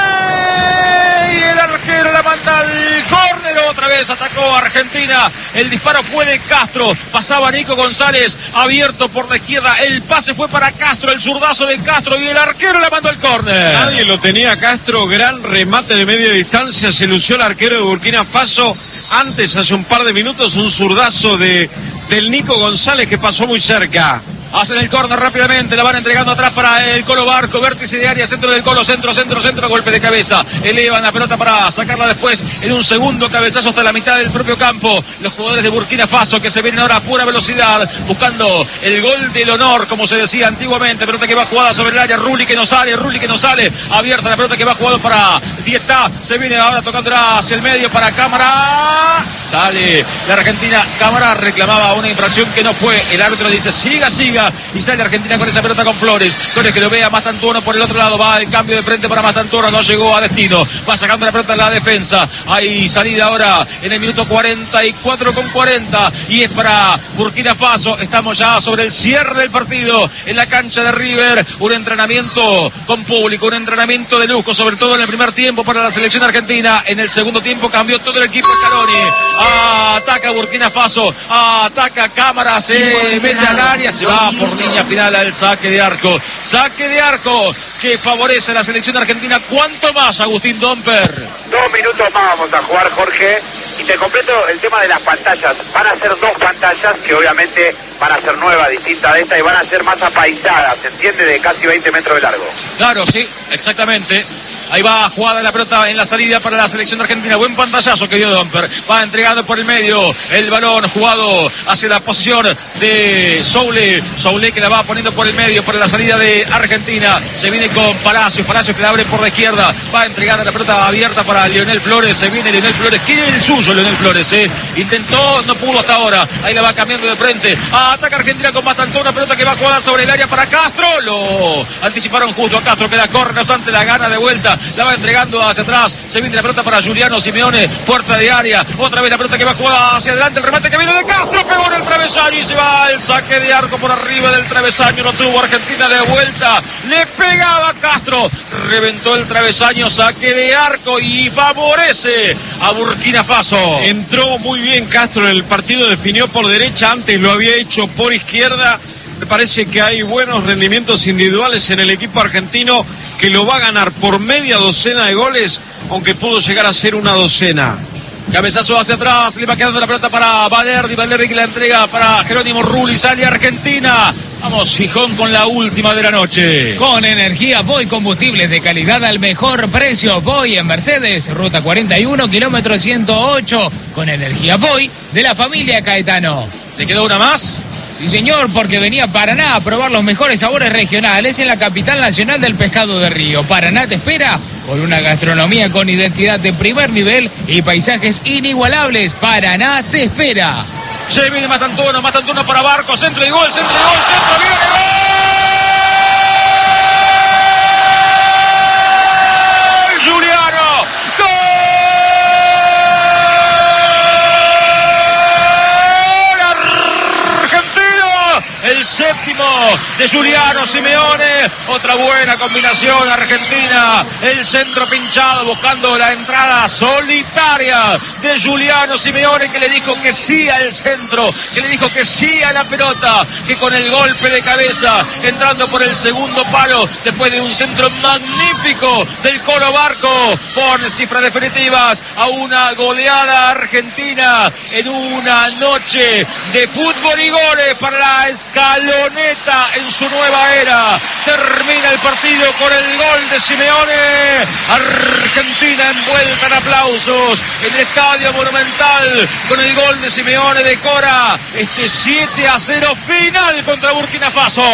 viene, y el arquero la manda al córner, otra vez atacó Argentina, el disparo fue de Castro, pasaba Nico González, abierto por la izquierda, el pase fue para Castro, el zurdazo de Castro, y el arquero la mandó al córner. Nadie lo tenía Castro, gran remate de media distancia, se lució el arquero de Burkina Faso. Antes, hace un par de minutos, un zurdazo de, del Nico González que pasó muy cerca. Hacen el córner rápidamente, la van entregando atrás para el Colo Barco, vértice de área, centro del Colo, centro, centro, centro, golpe de cabeza, elevan la pelota para sacarla después en un segundo cabezazo hasta la mitad del propio campo, los jugadores de Burkina Faso que se vienen ahora a pura velocidad, buscando el gol del honor, como se decía antiguamente, pelota que va jugada sobre el área, Rulli que no sale, Rulli que no sale, abierta la pelota que va jugado para Diestá, se viene ahora tocándola hacia el medio para Cámara, sale la Argentina, Cámara reclamaba una infracción que no fue, el árbitro dice siga, siga, y sale Argentina con esa pelota con Flores, Flores que lo ve a Mastantuono por el otro lado, va el cambio de frente para Mastantuono, no llegó a destino, va sacando la pelota en la defensa, hay salida ahora en el minuto cuarenta y cuatro con cuarenta, y es para Burkina Faso, estamos ya sobre el cierre del partido, en la cancha de River, un entrenamiento con público, un entrenamiento de lujo, sobre todo en el primer tiempo para la selección argentina, en el segundo tiempo cambió todo el equipo Scaloni, ataca Burkina Faso, ataca Cámara, se mete al área, se va por línea final al saque de arco, saque de arco que favorece a la selección argentina. ¿Cuánto más, Agustín Domper? Dos minutos más vamos a jugar, Jorge, y te completo el tema de las pantallas. Van a ser dos pantallas que obviamente van a ser nuevas, distintas de esta, y van a ser más apaisadas, ¿se entiende? De casi veinte metros de largo. Claro, sí, exactamente. Ahí va jugada la pelota en la salida para la selección argentina. Buen pantallazo que dio Domper. Va entregando por el medio el balón jugado hacia la posición de Soule. Soule que la va poniendo por el medio para la salida de Argentina. Se viene con Palacios. Palacios que la abre por la izquierda. Va entregando la pelota abierta para Lionel Flores. Se viene Lionel Flores. Quiere el suyo Lionel Flores. Eh. Intentó, no pudo hasta ahora. Ahí la va cambiando de frente. Ataca Argentina con Matantón. Una pelota que va jugada sobre el área para Castro. Lo anticiparon justo a Castro que la corre. No obstante la gana de vuelta. La va entregando hacia atrás. Se viene la pelota para Juliano Simeone. Puerta de área. Otra vez la pelota que va jugada hacia adelante. El remate que viene de Castro. Pegó en el travesaño y se va el saque de arco por arriba del travesaño. No tuvo Argentina de vuelta. Le pegaba Castro. Reventó el travesaño. Saque de arco y favorece a Burkina Faso. Entró muy bien Castro en el partido. Definió por derecha. Antes lo había hecho por izquierda. Me parece que hay buenos rendimientos individuales en el equipo argentino que lo va a ganar por media docena de goles, aunque pudo llegar a ser una docena. Cabezazo hacia atrás, le va quedando la pelota para Valerdi, Valerdi que la entrega para Jerónimo Rulli, sale Argentina. Vamos, Gijón con la última de la noche. Con energía Voy, combustibles de calidad al mejor precio. Voy en Mercedes, ruta cuarenta y uno, kilómetro ciento ocho. Con energía Voy de la familia Caetano. ¿Le quedó una más? Sí, señor, porque venía Paraná a probar los mejores sabores regionales en la capital nacional del pescado de río. Paraná te espera con una gastronomía con identidad de primer nivel y paisajes inigualables. Paraná te espera. Se viene Matantuono, Matantuono para Barco, centro y gol, centro y gol, centro, viene gol. Juliano, gol. El séptimo de Juliano Simeone. Otra buena combinación argentina. El centro pinchado buscando la entrada solitaria de Juliano Simeone, que le dijo que sí al centro, que le dijo que sí a la pelota, que con el golpe de cabeza entrando por el segundo palo después de un centro magnífico del Colo Barco pone cifras definitivas a una goleada argentina en una noche de fútbol y goles para la escaloneta en su nueva era. Termina el partido con el gol de Simeone. Argentina envuelta en aplausos en el Estadio Monumental con el gol de Simeone. Decora este siete a cero final contra Burkina Faso.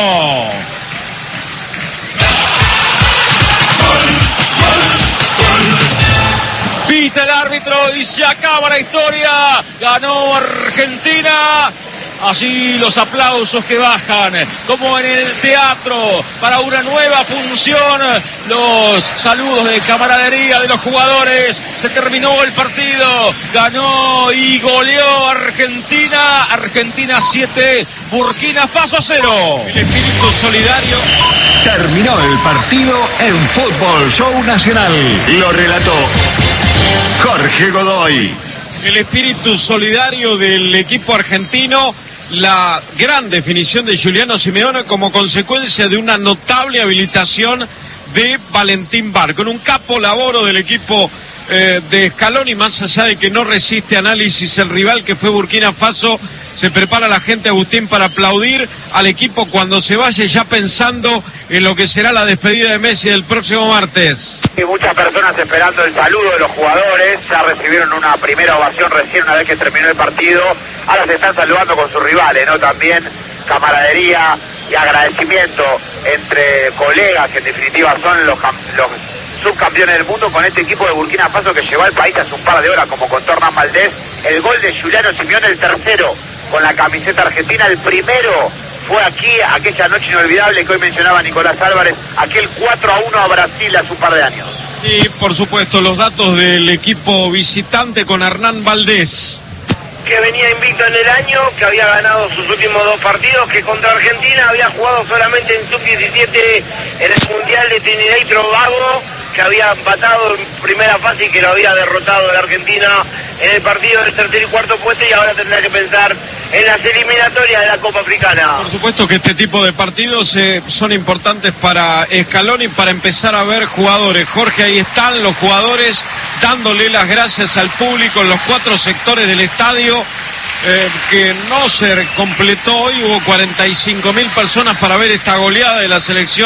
Pita el árbitro y se acaba la historia. Ganó Argentina. Así los aplausos que bajan, como en el teatro, para una nueva función. Los saludos de camaradería de los jugadores. Se terminó el partido. Ganó y goleó Argentina. Argentina siete, Burkina Faso cero. El espíritu solidario. Terminó el partido en Fútbol Show Nacional. Lo relató Jorge Godoy. El espíritu solidario del equipo argentino. La gran definición de Juliano Simeone como consecuencia de una notable habilitación de Valentín Barco. En un capo laboro del equipo eh, de Scaloni, más allá de que no resiste análisis el rival que fue Burkina Faso, se prepara la gente, Agustín, para aplaudir al equipo cuando se vaya, ya pensando en lo que será la despedida de Messi el próximo martes. Y muchas personas esperando el saludo de los jugadores. Ya recibieron una primera ovación recién una vez que terminó el partido. Ahora se están saludando con sus rivales, ¿no? También camaradería y agradecimiento entre colegas, que en definitiva son los, los subcampeones del mundo, con este equipo de Burkina Faso que llevó al país hace un par de horas, como contó Hernán Valdés. El gol de Juliano Simeone, el tercero con la camiseta argentina. El primero fue aquí, aquella noche inolvidable que hoy mencionaba Nicolás Álvarez, aquel cuatro a uno a Brasil hace un par de años. Y por supuesto los datos del equipo visitante con Hernán Valdés. Que venía invicto en el año, que había ganado sus últimos dos partidos, que contra Argentina había jugado solamente en sub diecisiete en el Mundial de Trinidad y Tobago, que había empatado en primera fase y que lo había derrotado a la Argentina en el partido del tercer y cuarto puesto, y ahora tendrá que pensar en las eliminatorias de la Copa Africana. Por supuesto que este tipo de partidos eh, son importantes para Scaloni, para empezar a ver jugadores. Jorge, ahí están los jugadores dándole las gracias al público en los cuatro sectores del estadio, eh, que no se completó hoy. Hubo cuarenta y cinco mil personas para ver esta goleada de la selección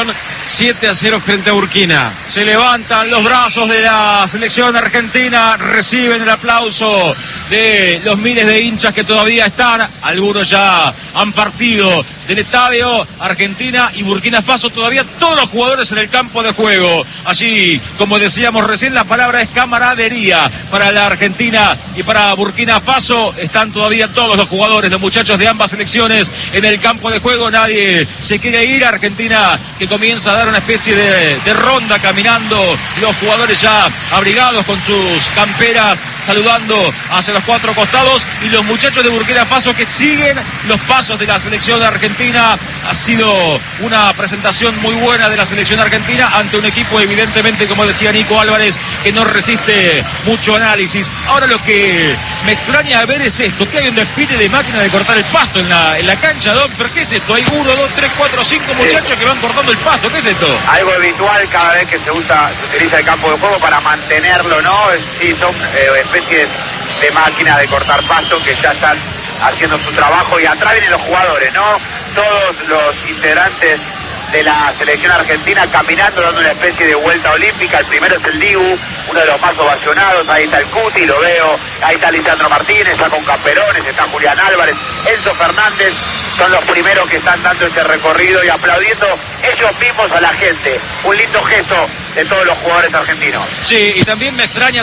siete a cero frente a Burkina. Se levantan los brazos de la selección argentina, reciben el aplauso de los miles de hinchas que todavía están, algunos ya han partido del estadio. Argentina y Burkina Faso, todavía todos los jugadores en el campo de juego. Allí, como decíamos recién, la palabra es camaradería para la Argentina y para Burkina Faso. Están todavía todos los jugadores, los muchachos de ambas selecciones en el campo de juego. Nadie se quiere ir. Argentina que comienza a dar una especie de, de ronda caminando, los jugadores ya abrigados con sus camperas, saludando hacia los cuatro costados, y los muchachos de Burkina Faso que siguen los pasos de la selección argentina. Ha sido una presentación muy buena de la selección argentina ante un equipo, evidentemente, como decía Nico Álvarez, que no resiste mucho análisis. Ahora lo que me extraña ver es esto, que hay un desfile de máquinas de cortar el pasto en la, en la cancha, ¿no? ¿Pero qué es esto? Hay uno, dos, tres, cuatro, cinco muchachos sí. que van cortando el pasto. ¿Qué es esto? Algo habitual cada vez que se usa, se utiliza el campo de juego para mantenerlo, ¿no? Sí, son eh, especies de máquinas de cortar pasto que ya están haciendo su trabajo, y atrás vienen los jugadores, ¿no? Todos los integrantes de la selección argentina caminando, dando una especie de vuelta olímpica. El primero es el Dibu, uno de los más ovacionados. Ahí está el Cuti, lo veo. Ahí está Lisandro Martínez, está con Camperones, está Julián Álvarez, Enzo Fernández. Son los primeros que están dando ese recorrido y aplaudiendo ellos mismos a la gente. Un lindo gesto de todos los jugadores argentinos. Sí, y también me extraña